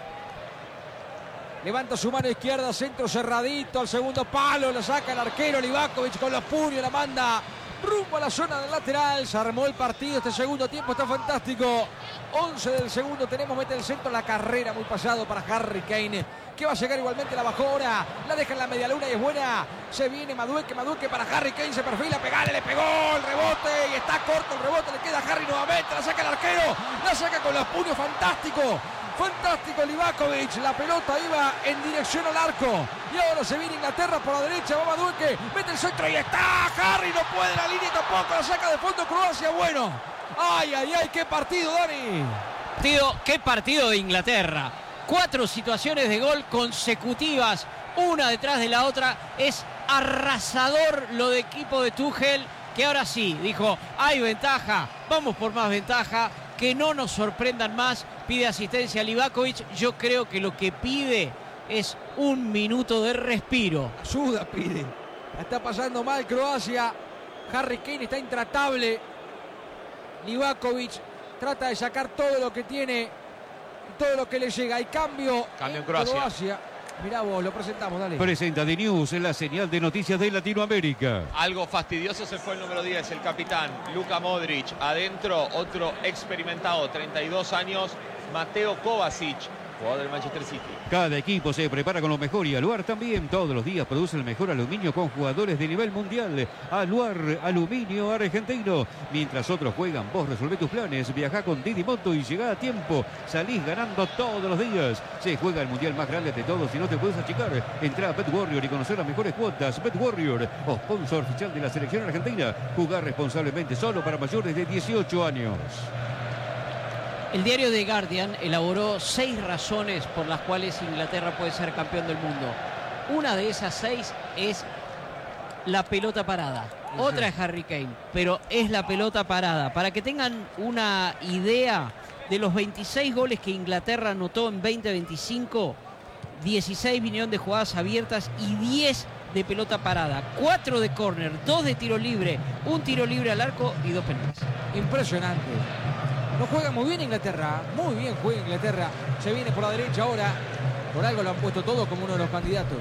Levanta su mano izquierda. Centro cerradito. Al segundo palo. Lo saca el arquero Livakovic con los puños. La manda rumbo a la zona del lateral. Se armó el partido. Este segundo tiempo está fantástico. once del segundo tenemos. Mete el centro. La carrera muy pasado para Harry Kane, que va a llegar igualmente. La bajó ahora. La deja en la media luna y es buena. Se viene Madueque. Madueque para Harry Kane. Se perfila. Pegale. Le pegó el rebote. Y está corto el rebote. Le queda a Harry nuevamente. La saca el arquero. La saca con los puños. Fantástico. Fantástico Livakovic. La pelota iba en dirección al arco. Y ahora se viene Inglaterra por la derecha. Va Madueque. Mete el centro y está. Harry no puede la línea tampoco. La saca de fondo Croacia. Bueno. Ay, ay, ay. Qué partido, Dani. Partido, qué partido de Inglaterra. Cuatro situaciones de gol consecutivas, una detrás de la otra. Es arrasador lo de equipo de Tuchel, que ahora sí, dijo, hay ventaja, vamos por más ventaja, que no nos sorprendan más. Pide asistencia a Livakovic. Yo creo que lo que pide es un minuto de respiro. Ayuda pide. La está pasando mal Croacia. Harry Kane está intratable. Livakovic trata de sacar todo lo que tiene, todo lo que le llega. Hay cambio, cambio en Croacia. Croacia. Mirá vos, lo presentamos, dale. Presenta The News, en la señal de noticias de Latinoamérica. Algo fastidioso se fue el número diez, el capitán Luka Modric. Adentro, otro experimentado, treinta y dos años, Mateo Kovacic, jugador del Manchester City. Cada equipo se prepara con lo mejor y Aluar también. Todos los días produce el mejor aluminio con jugadores de nivel mundial. Aluar, aluminio argentino. Mientras otros juegan, vos resolvé tus planes. Viajá con Didi Moto y llegá a tiempo. Salís ganando todos los días. Se juega el mundial más grande de todos y no te puedes achicar. Entrá a Bet Warrior y conocer las mejores cuotas. Bet Warrior, sponsor oficial de la selección argentina. Jugar responsablemente, solo para mayores de dieciocho años. El diario The Guardian elaboró seis razones por las cuales Inglaterra puede ser campeón del mundo. Una de esas seis es la pelota parada. Otra es Harry Kane, pero es la pelota parada. Para que tengan una idea de los veintiséis goles que Inglaterra anotó en veinte veinticinco, dieciséis vinieron de jugadas abiertas y diez de pelota parada. cuatro de córner, dos de tiro libre, un tiro libre al arco y dos penales. Impresionante. No juega muy bien Inglaterra, muy bien juega Inglaterra. Se viene por la derecha ahora. Por algo lo han puesto todo como uno de los candidatos.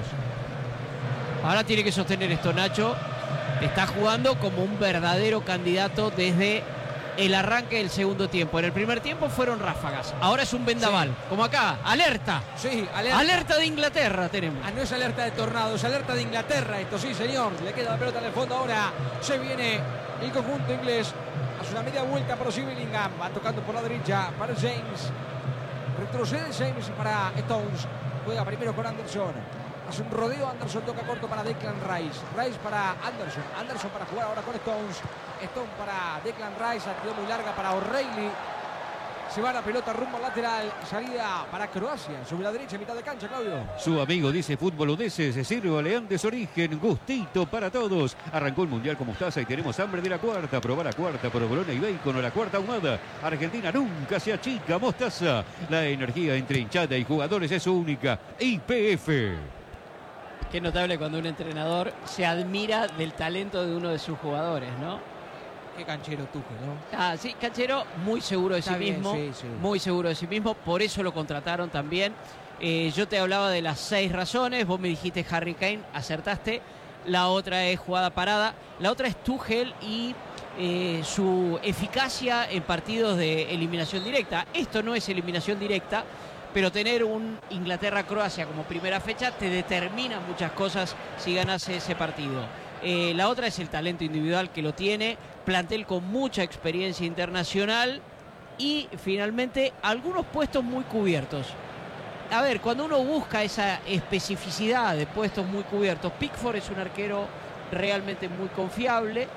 Ahora tiene que sostener esto, Nacho. Está jugando como un verdadero candidato desde el arranque del segundo tiempo. En el primer tiempo fueron ráfagas. Ahora es un vendaval. Sí. Como acá, alerta. Sí, alerta. Alerta de Inglaterra tenemos. Ah, no es alerta de tornado, es alerta de Inglaterra. Esto sí, señor. Le queda la pelota en el fondo ahora. Se viene el conjunto inglés. Hace una media vuelta para Bellingham. Va tocando por la derecha para James. Retrocede James para Stones. Juega primero con Anderson. Hace un rodeo. Anderson toca corto para Declan Rice. Rice para Anderson. Anderson para jugar ahora con Stones. Stone para Declan Rice. Quedó muy larga para O'Reilly. Se va la pelota rumbo al lateral. Salida para Croacia. Sobre la derecha, mitad de cancha, Claudio. Su amigo dice fútbol Udese. Se sirve Andes Origen. Gustito para todos. Arrancó el mundial con mostaza y tenemos hambre de la cuarta. Probar la cuarta, provolone y bacon o la cuarta ahumada. Argentina nunca se achica. Mostaza. La energía entre hinchada y jugadores es única. Y P F. Qué notable cuando un entrenador se admira del talento de uno de sus jugadores, ¿no? Qué canchero Tuchel, ¿no? Ah, sí, canchero, muy seguro de Está sí bien, mismo. sí, sí. Muy seguro de sí mismo. Por eso lo contrataron también. Eh, yo te hablaba de las seis razones. Vos me dijiste Harry Kane, acertaste. La otra es jugada parada. La otra es Tuchel y eh, su eficacia en partidos de eliminación directa. Esto no es eliminación directa, pero tener un Inglaterra-Croacia como primera fecha te determina muchas cosas si ganas ese partido. Eh, la otra es el talento individual que lo tiene, plantel con mucha experiencia internacional y finalmente algunos puestos muy cubiertos. A ver, cuando uno busca esa especificidad de puestos muy cubiertos, Pickford es un arquero realmente muy confiable.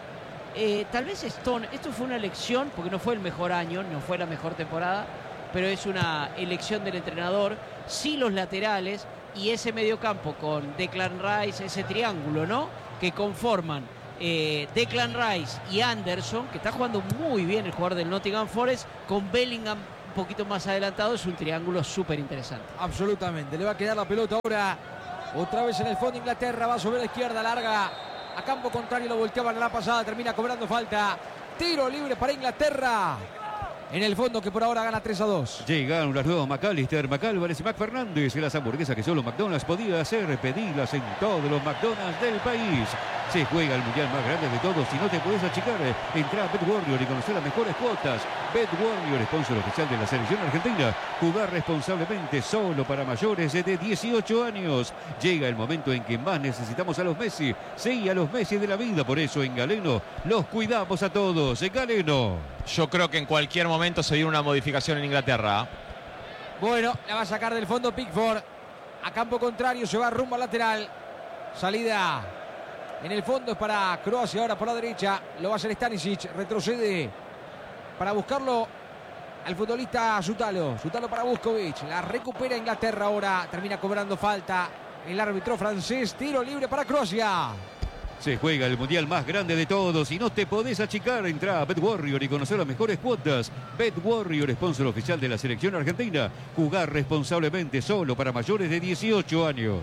eh, tal vez Stone, esto fue una elección, porque no fue el mejor año, no fue la mejor temporada, pero es una elección del entrenador. Sí, los laterales y ese mediocampo con Declan Rice, ese triángulo, ¿no? Que conforman eh, Declan Rice y Anderson, que está jugando muy bien el jugador del Nottingham Forest, con Bellingham un poquito más adelantado. Es un triángulo súper interesante. Absolutamente, le va a quedar la pelota ahora otra vez en el fondo. Inglaterra va sobre la izquierda, larga a campo contrario, lo volteaban en la pasada, termina cobrando falta. Tiro libre para Inglaterra. En el fondo, que por ahora gana tres a dos. Llegaron las nuevas McAllister, McAlvarez y McFernández. Las hamburguesas que solo McDonald's podía hacer. Pedilas en todos los McDonald's del país. Se juega el mundial más grande de todos y no te puedes achicar. Entra a BetWarrior y conocer las mejores cuotas. BetWarrior, sponsor oficial de la selección argentina. Jugar responsablemente, solo para mayores de dieciocho años. Llega el momento en que más necesitamos a los Messi. Sí, a los Messi de la vida. Por eso en Galeno los cuidamos a todos. En Galeno. Yo creo que en cualquier momento se viene una modificación en Inglaterra. Bueno, la va a sacar del fondo Pickford. A campo contrario, se va rumbo al lateral. Salida en el fondo es para Croacia, ahora por la derecha. Lo va a hacer Stanisic, retrocede para buscarlo al futbolista Zutalo. Zutalo para Vuskovic, la recupera Inglaterra ahora. Termina cobrando falta el árbitro francés. Tiro libre para Croacia. Se juega el mundial más grande de todos y no te podés achicar. Entra a BetWarrior y conocer las mejores cuotas. BetWarrior, sponsor oficial de la selección argentina. Jugar responsablemente, solo para mayores de dieciocho años.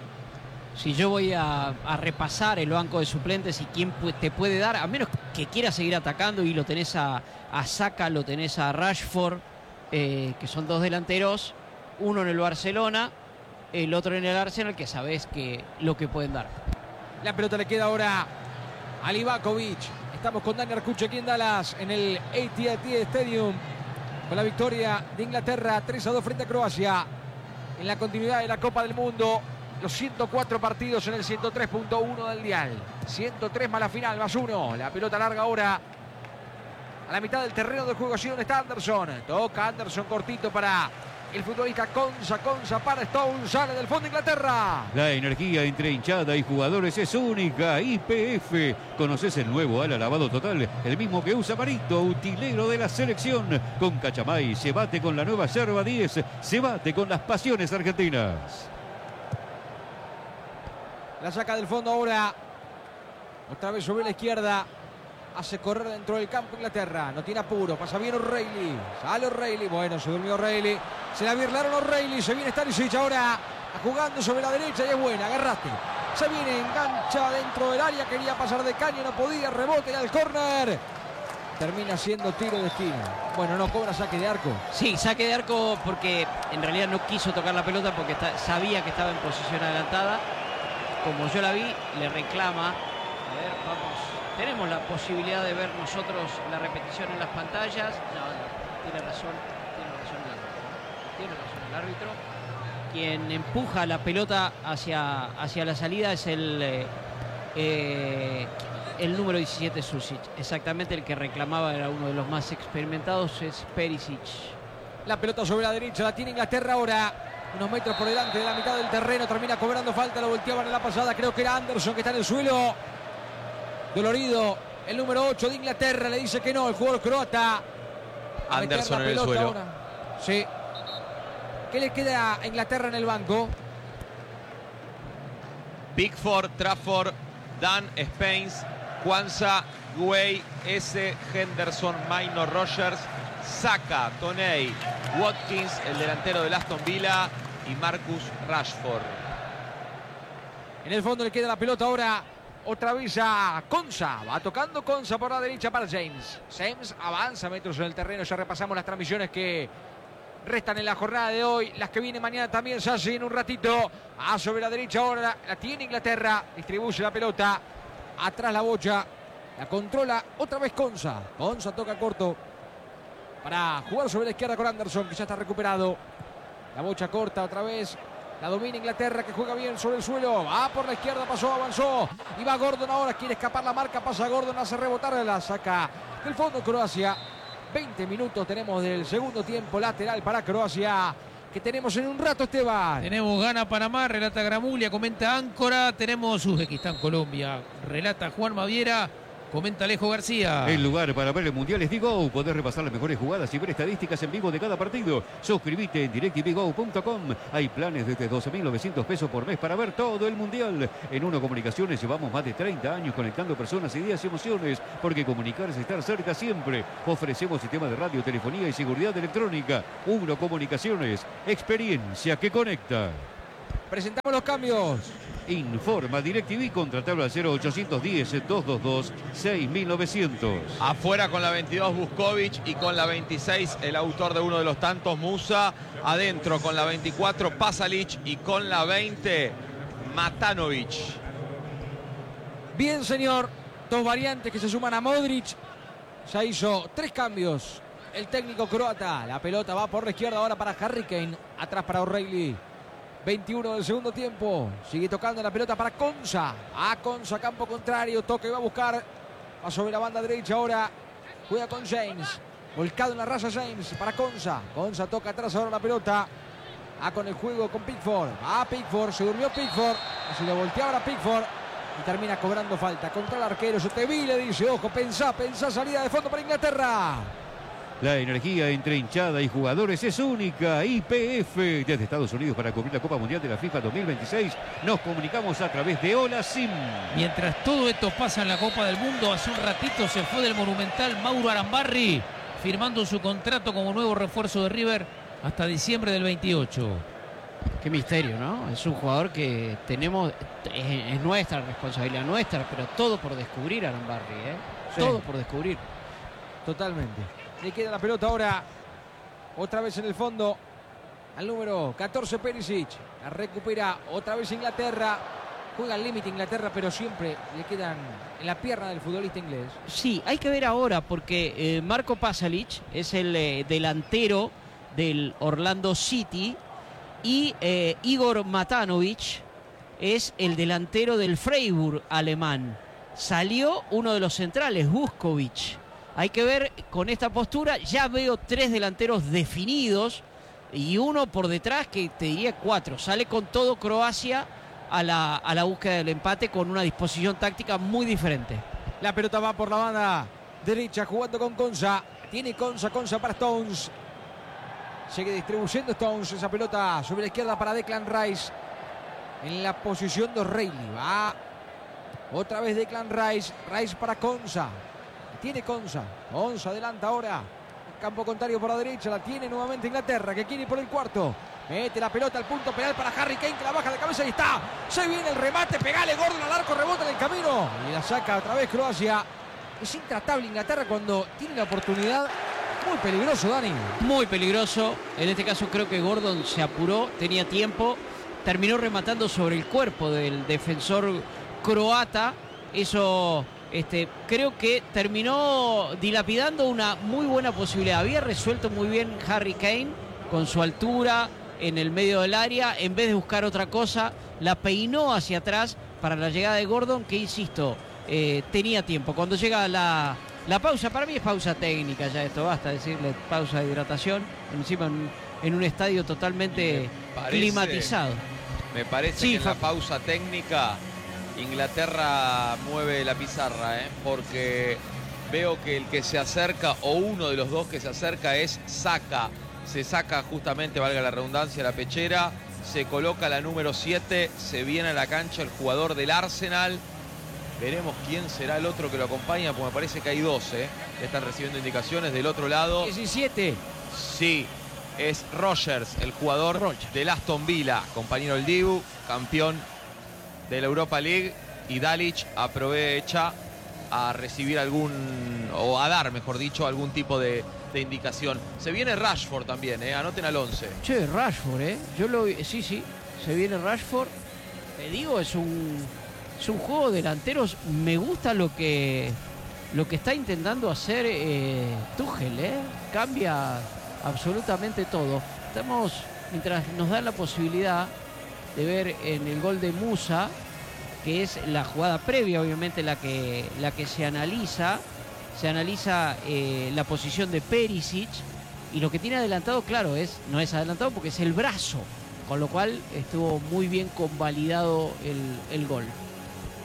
Si yo voy a, a repasar el banco de suplentes y quién te puede dar, a menos que quieras seguir atacando, y lo tenés a, a Saka, lo tenés a Rashford, eh, que son dos delanteros, uno en el Barcelona, el otro en el Arsenal, que sabés que lo que pueden dar. La pelota le queda ahora a Livakovic. Estamos con Dani Arcucci aquí en Dallas, en el A T and T Stadium, con la victoria de Inglaterra tres a dos frente a Croacia en la continuidad de la Copa del Mundo. Los ciento cuatro partidos en el ciento tres punto uno del dial. ciento tres más la final, más uno. La pelota larga ahora a la mitad del terreno de juego. Así donde está Anderson. Toca Anderson cortito para el futbolista Konsa. Konsa para Stone. Sale del fondo Inglaterra. La energía entre hinchada y jugadores es única. Y P F. ¿Conoces el nuevo ala lavado total? El mismo que usa Marito, utilero de la selección. Con Cachamay se bate con la nueva yerba diez. Se bate con las pasiones argentinas. La saca del fondo ahora. Otra vez sobre la izquierda. Hace correr dentro del campo Inglaterra. No tiene apuro. Pasa bien O'Reilly. Sale O'Reilly. Bueno, se durmió O'Reilly. Se la birlaron O'Reilly. Se viene Stanisic ahora jugando sobre la derecha y es buena. Agarraste. Se viene, engancha dentro del área. Quería pasar de caño. No podía. Rebote al córner. Termina siendo tiro de esquina. Bueno, no cobra saque de arco. Sí, saque de arco porque en realidad no quiso tocar la pelota porque está, sabía que estaba en posición adelantada. Como yo la vi, le reclama. A ver, vamos. Tenemos la posibilidad de ver nosotros la repetición en las pantallas. No, no, tiene razón. Tiene razón el árbitro. Tiene razón el árbitro. Quien empuja la pelota hacia, hacia la salida es el, eh, eh, el número diecisiete, Susic. Exactamente, el que reclamaba era uno de los más experimentados, es Perisic. La pelota sobre la derecha, la tiene Inglaterra ahora. Unos metros por delante de la mitad del terreno. Termina cobrando falta. Lo volteaban en la pasada. Creo que era Anderson que está en el suelo. Dolorido. El número ocho de Inglaterra le dice que no. El jugador croata. Anderson en el suelo. Ahora. Sí. ¿Qué le queda a Inglaterra en el banco? Pickford, Trafford, Dan Spence, Kwanzaa, Guay, S. Henderson, Maino, Rogers, Saka, Toney, Watkins, el delantero del Aston Villa, y Marcus Rashford. En el fondo le queda la pelota ahora otra vez a Konsa. Va tocando Konsa por la derecha para James. James avanza metros en el terreno. Ya repasamos las transmisiones que restan en la jornada de hoy. Las que vienen mañana también se hacen en un ratito. A sobre la derecha ahora la tiene Inglaterra. Distribuye la pelota. Atrás la bocha. La controla otra vez Konsa. Konsa toca corto para jugar sobre la izquierda con Anderson, que ya está recuperado. La bocha corta otra vez. La domina Inglaterra, que juega bien sobre el suelo. Va por la izquierda, pasó, avanzó. Y va Gordon ahora, quiere escapar la marca. Pasa Gordon, hace rebotar, la saca del fondo Croacia. veinte minutos tenemos del segundo tiempo lateral para Croacia, que tenemos en un rato, Esteban. Tenemos Gana Panamá, relata Gramulia, comenta Áncora. Tenemos Uzbekistán Colombia, relata Juan Maviera. Comenta Alejo García. El lugar para ver el Mundial es Digo. Podés repasar las mejores jugadas y ver estadísticas en vivo de cada partido. Suscríbete en directv go punto com. Hay planes desde doce mil novecientos pesos por mes para ver todo el Mundial. En Uno Comunicaciones llevamos más de treinta años conectando personas, ideas y emociones. Porque comunicar es estar cerca siempre. Ofrecemos sistemas de radio, telefonía y seguridad electrónica. Uno Comunicaciones. Experiencia que conecta. Presentamos los cambios. Informa DirecTV, contratable al cero ochocientos diez, doscientos veintidós, seis mil novecientos. Afuera con la veintidós Vuskovic y con la veintiséis el autor de uno de los tantos, Musa. Adentro con la veinticuatro Pasalic y con la veinte Matanovic. Bien, señor. Dos variantes que se suman a Modric. Ya hizo tres cambios el técnico croata. La pelota va por la izquierda ahora para Harry Kane. Atrás para O'Reilly. veintiuno del segundo tiempo. Sigue tocando la pelota para Konsa. A Konsa, campo contrario. Toca y va a buscar. Va sobre la banda derecha ahora. Juega con James. Volcado en la raya James para Konsa. Konsa toca atrás ahora la pelota. A con el juego con Pickford. A Pickford. Se durmió Pickford. Se lo voltea ahora Pickford. Y termina cobrando falta contra el arquero. Yo te vi, le dice. Ojo, pensá, pensá. Salida de fondo para Inglaterra. La energía entre hinchada y jugadores es única. Y P F, desde Estados Unidos para cubrir la Copa Mundial de la FIFA dos mil veintiséis, nos comunicamos a través de Hola Sim. Mientras todo esto pasa en la Copa del Mundo, hace un ratito se fue del Monumental Mauro Arambarri, firmando su contrato como nuevo refuerzo de River hasta diciembre del veintiocho. Qué misterio, ¿no? Es un jugador que tenemos, es, es nuestra responsabilidad nuestra, pero todo por descubrir, Arambarri, ¿eh? Sí. Todo por descubrir. Totalmente. Le queda la pelota ahora, otra vez en el fondo, al número catorce Perisic. La recupera otra vez Inglaterra. Juega al límite Inglaterra, pero siempre le quedan en la pierna del futbolista inglés. Sí, hay que ver ahora, porque eh, Marco Pasalic es el eh, delantero del Orlando City y eh, Igor Matanovic es el delantero del Freiburg alemán. Salió uno de los centrales, Vuskovic. Hay que ver con esta postura. Ya veo tres delanteros definidos y uno por detrás que te diría cuatro. Sale con todo Croacia a la, a la búsqueda del empate con una disposición táctica muy diferente. La pelota va por la banda derecha jugando con Konsa. Tiene Konsa, Konsa para Stones. Sigue distribuyendo Stones esa pelota sobre la izquierda para Declan Rice. En la posición de O'Reilly. Va otra vez Declan Rice. Rice para Konsa. Tiene Konsa. Konsa adelanta ahora. Campo contrario por la derecha. La tiene nuevamente Inglaterra, que quiere ir por el cuarto. Mete la pelota al punto penal para Harry Kane, que la baja de cabeza y está. Se viene el remate. Pegale Gordon al arco. Rebota en el camino. Y la saca otra vez Croacia. Es intratable Inglaterra cuando tiene la oportunidad. Muy peligroso, Dani. Muy peligroso. En este caso creo que Gordon se apuró. Tenía tiempo. Terminó rematando sobre el cuerpo del defensor croata. Eso... Este, creo que terminó dilapidando una muy buena posibilidad. Había resuelto muy bien Harry Kane con su altura en el medio del área. En vez de buscar otra cosa, la peinó hacia atrás para la llegada de Gordon, que insisto, eh, tenía tiempo. Cuando llega la, la pausa, para mí es pausa técnica ya esto, basta decirle pausa de hidratación, encima en, en un estadio totalmente parece, climatizado. Me parece sí, que en la pausa técnica Inglaterra mueve la pizarra, ¿eh? Porque veo que el que se acerca, o uno de los dos que se acerca, es Saka. Se saca justamente, valga la redundancia, la pechera, se coloca la número siete, se viene a la cancha el jugador del Arsenal. Veremos quién será el otro que lo acompaña, porque me parece que hay dos, ¿eh? Que están recibiendo indicaciones del otro lado. diecisiete. Sí, es Rogers, el jugador Rogers. del Aston Villa, compañero del Dibu, campeón de la Europa League, y Dalic aprovecha a recibir algún, o a dar, mejor dicho, algún tipo de, de indicación. Se viene Rashford también, ¿eh? Anoten al once. Che, Rashford, ¿eh? Yo lo vi, sí, sí, se viene Rashford. Te digo, es un, es un juego de delanteros. Me gusta lo que, lo que está intentando hacer eh, Tuchel, ¿eh? Cambia absolutamente todo. Estamos, mientras nos dan la posibilidad de ver en el gol de Musa, que es la jugada previa, obviamente la que, la que se analiza, se analiza eh, la posición de Perisic, y lo que tiene adelantado, claro, es no es adelantado porque es el brazo, con lo cual estuvo muy bien convalidado el, el gol.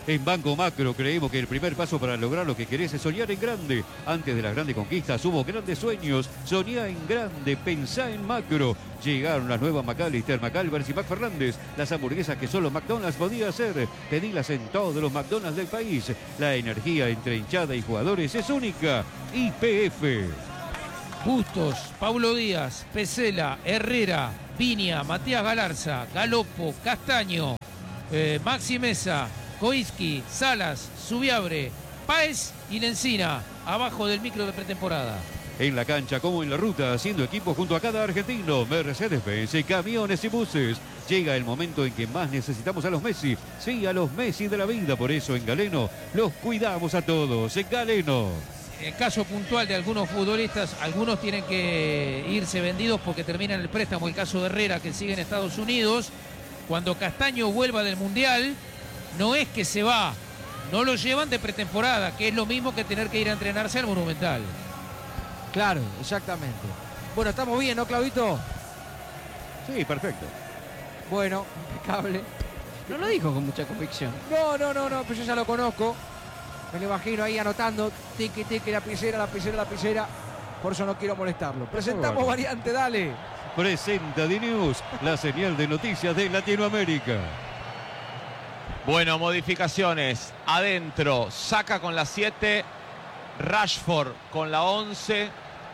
En Banco Macro creemos que el primer paso para lograr lo que querés es soñar en grande. Antes de las grandes conquistas hubo grandes sueños. Soñá en grande, pensá en macro. Llegaron las nuevas McAllister, McAlvers y McFernández. Las hamburguesas que solo McDonald's podía hacer. Pedilas en todos los McDonald's del país. La energía entre hinchada y jugadores es única. Y P F. Bustos, Paulo Díaz, Pesela, Herrera, Viña, Matías Galarza, Galopo, Castaño, eh, Maxi Mesa, Koiski, Salas, Subiabre, Páez y Lencina, abajo del micro de pretemporada. En la cancha como en la ruta, haciendo equipo junto a cada argentino, Mercedes-Benz, camiones y buses. Llega el momento en que más necesitamos a los Messi. Sí, a los Messi de la vida. Por eso en Galeno los cuidamos a todos. En Galeno. En el caso puntual de algunos futbolistas, algunos tienen que irse vendidos porque terminan el préstamo. El caso de Herrera, que sigue en Estados Unidos. Cuando Castaño vuelva del Mundial, no es que se va, no lo llevan de pretemporada, que es lo mismo que tener que ir a entrenarse al Monumental. Claro, exactamente. Bueno, estamos bien, ¿no, Claudito? Sí, perfecto. Bueno, impecable. No lo dijo con mucha convicción. No, no, no, no, pues yo ya lo conozco. Me lo imagino ahí anotando, tiqui, tiqui, lapicera, lapicera, lapicera. Por eso no quiero molestarlo. Presentamos variante, dale. Presenta D-News, la señal de noticias de Latinoamérica. Bueno, modificaciones. Adentro, Saka con la siete, Rashford con la once.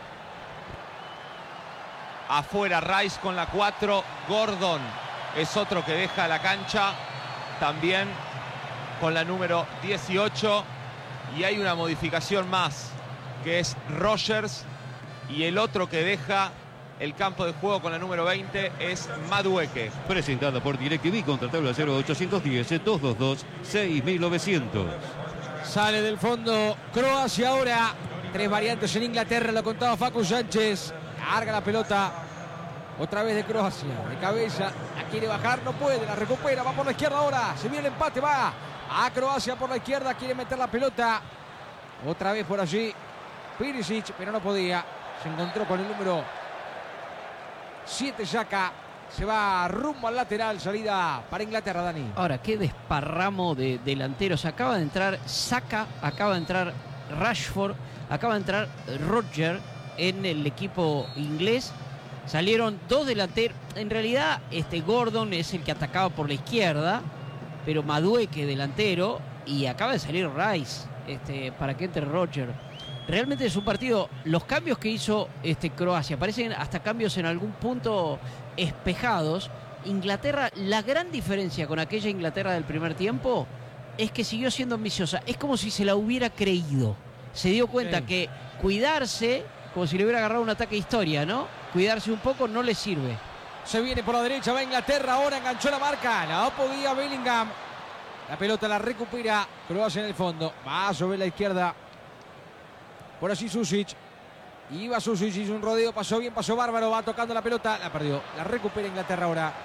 Afuera, Rice con la cuatro. Gordon es otro que deja la cancha. También con la número dieciocho. Y hay una modificación más, que es Rogers. Y el otro que deja el campo de juego con la número veinte es Madueke. Presentada por DirecTV, contratable al cero ochocientos diez, doscientos veintidós, seis mil novecientos. Sale del fondo Croacia ahora. Tres variantes en Inglaterra, lo contaba Facu Sánchez. Carga la pelota. Otra vez de Croacia. De cabeza. La quiere bajar, no puede. La recupera. Va por la izquierda ahora. Se viene el empate. Va a Croacia por la izquierda. Quiere meter la pelota. Otra vez por allí Pirisic, pero no podía. Se encontró con el número siete Saka. Se va rumbo al lateral. Salida para Inglaterra, Dani. Ahora, qué desparramo de delanteros. Acaba de entrar Saka, acaba de entrar Rashford, acaba de entrar Roger en el equipo inglés. Salieron dos delanteros. En realidad, este Gordon es el que atacaba por la izquierda, pero Madueke delantero. Y acaba de salir Rice este, para que entre Roger. Realmente es un partido. Los cambios que hizo este Croacia parecen hasta cambios en algún punto espejados. Inglaterra, la gran diferencia con aquella Inglaterra del primer tiempo es que siguió siendo ambiciosa. Es como si se la hubiera creído. Se dio cuenta sí. que cuidarse, como si le hubiera agarrado un ataque de historia, ¿no? Cuidarse un poco no le sirve. Se viene por la derecha, va Inglaterra, ahora enganchó la marca. No podía Bellingham. La pelota la recupera Croacia en el fondo. Va sobre la izquierda. Por allí Susic. Iba Susic, hizo un rodeo, pasó bien, pasó bárbaro. Va tocando la pelota, la perdió. La recupera Inglaterra ahora.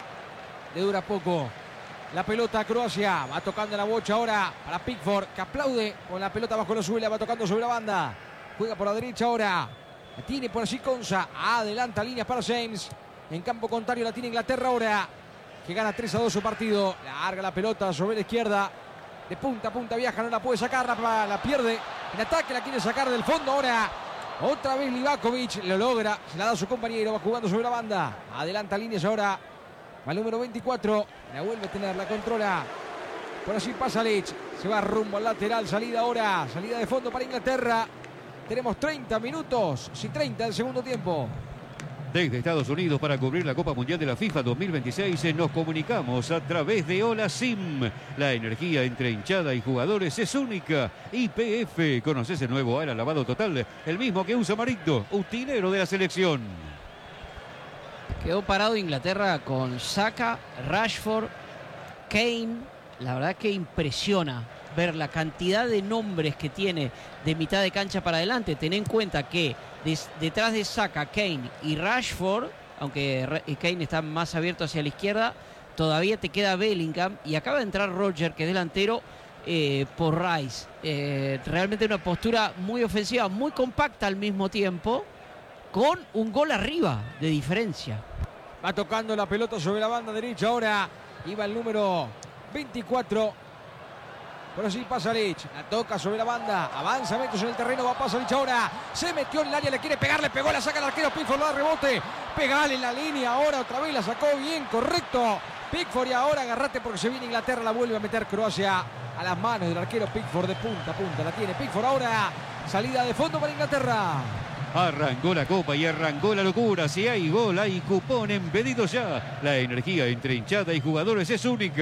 Le dura poco. La pelota Croacia. Va tocando la bocha ahora para Pickford, que aplaude con la pelota bajo los suelos. Va tocando sobre la banda. Juega por la derecha ahora. La tiene por allí Konsa. Adelanta líneas para James. En campo contrario la tiene Inglaterra ahora, que gana tres a dos su partido. Larga la pelota sobre la izquierda. De punta a punta viaja, no la puede sacar, la, la pierde. En ataque la quiere sacar del fondo ahora. Otra vez Livakovic, lo logra. Se la da a su compañero, va jugando sobre la banda. Adelanta líneas ahora. Va el número veinticuatro. La vuelve a tener, la controla. Por allí pasa Lech. Se va rumbo al lateral, salida ahora. Salida de fondo para Inglaterra. Tenemos treinta minutos, sí, treinta del segundo tiempo. Desde Estados Unidos para cubrir la Copa Mundial de la FIFA dos mil veintiséis nos comunicamos a través de Hola Sim. La energía entre hinchada y jugadores es única. Y P F, conoces el nuevo Ala lavado total, el mismo que usa Marito, utilero de la selección. Quedó parado Inglaterra con Saka, Rashford, Kane. La verdad que impresiona ver la cantidad de nombres que tiene de mitad de cancha para adelante. Ten en cuenta que des, detrás de Saka, Kane y Rashford, aunque Kane está más abierto hacia la izquierda, todavía te queda Bellingham y acaba de entrar Roger, que es delantero, eh, por Rice. Eh, realmente una postura muy ofensiva, muy compacta al mismo tiempo, con un gol arriba de diferencia. Va tocando la pelota sobre la banda derecha ahora. Iba el número veinticuatro. Pero sí Pasalic. La toca sobre la banda. Avanza metros en el terreno. Va Pasalic ahora. Se metió en el área. Le quiere pegar. Le pegó. La saca el arquero. Pickford lo da rebote. Pegale en la línea. Ahora otra vez la sacó bien. Correcto. Pickford y ahora agarrate porque se viene Inglaterra. La vuelve a meter Croacia a las manos del arquero Pickford de punta a punta. La tiene Pickford ahora. Salida de fondo para Inglaterra. Arrancó la copa y arrancó la locura. Si hay gol, hay cupón en pedido ya. La energía entre hinchada y jugadores es única.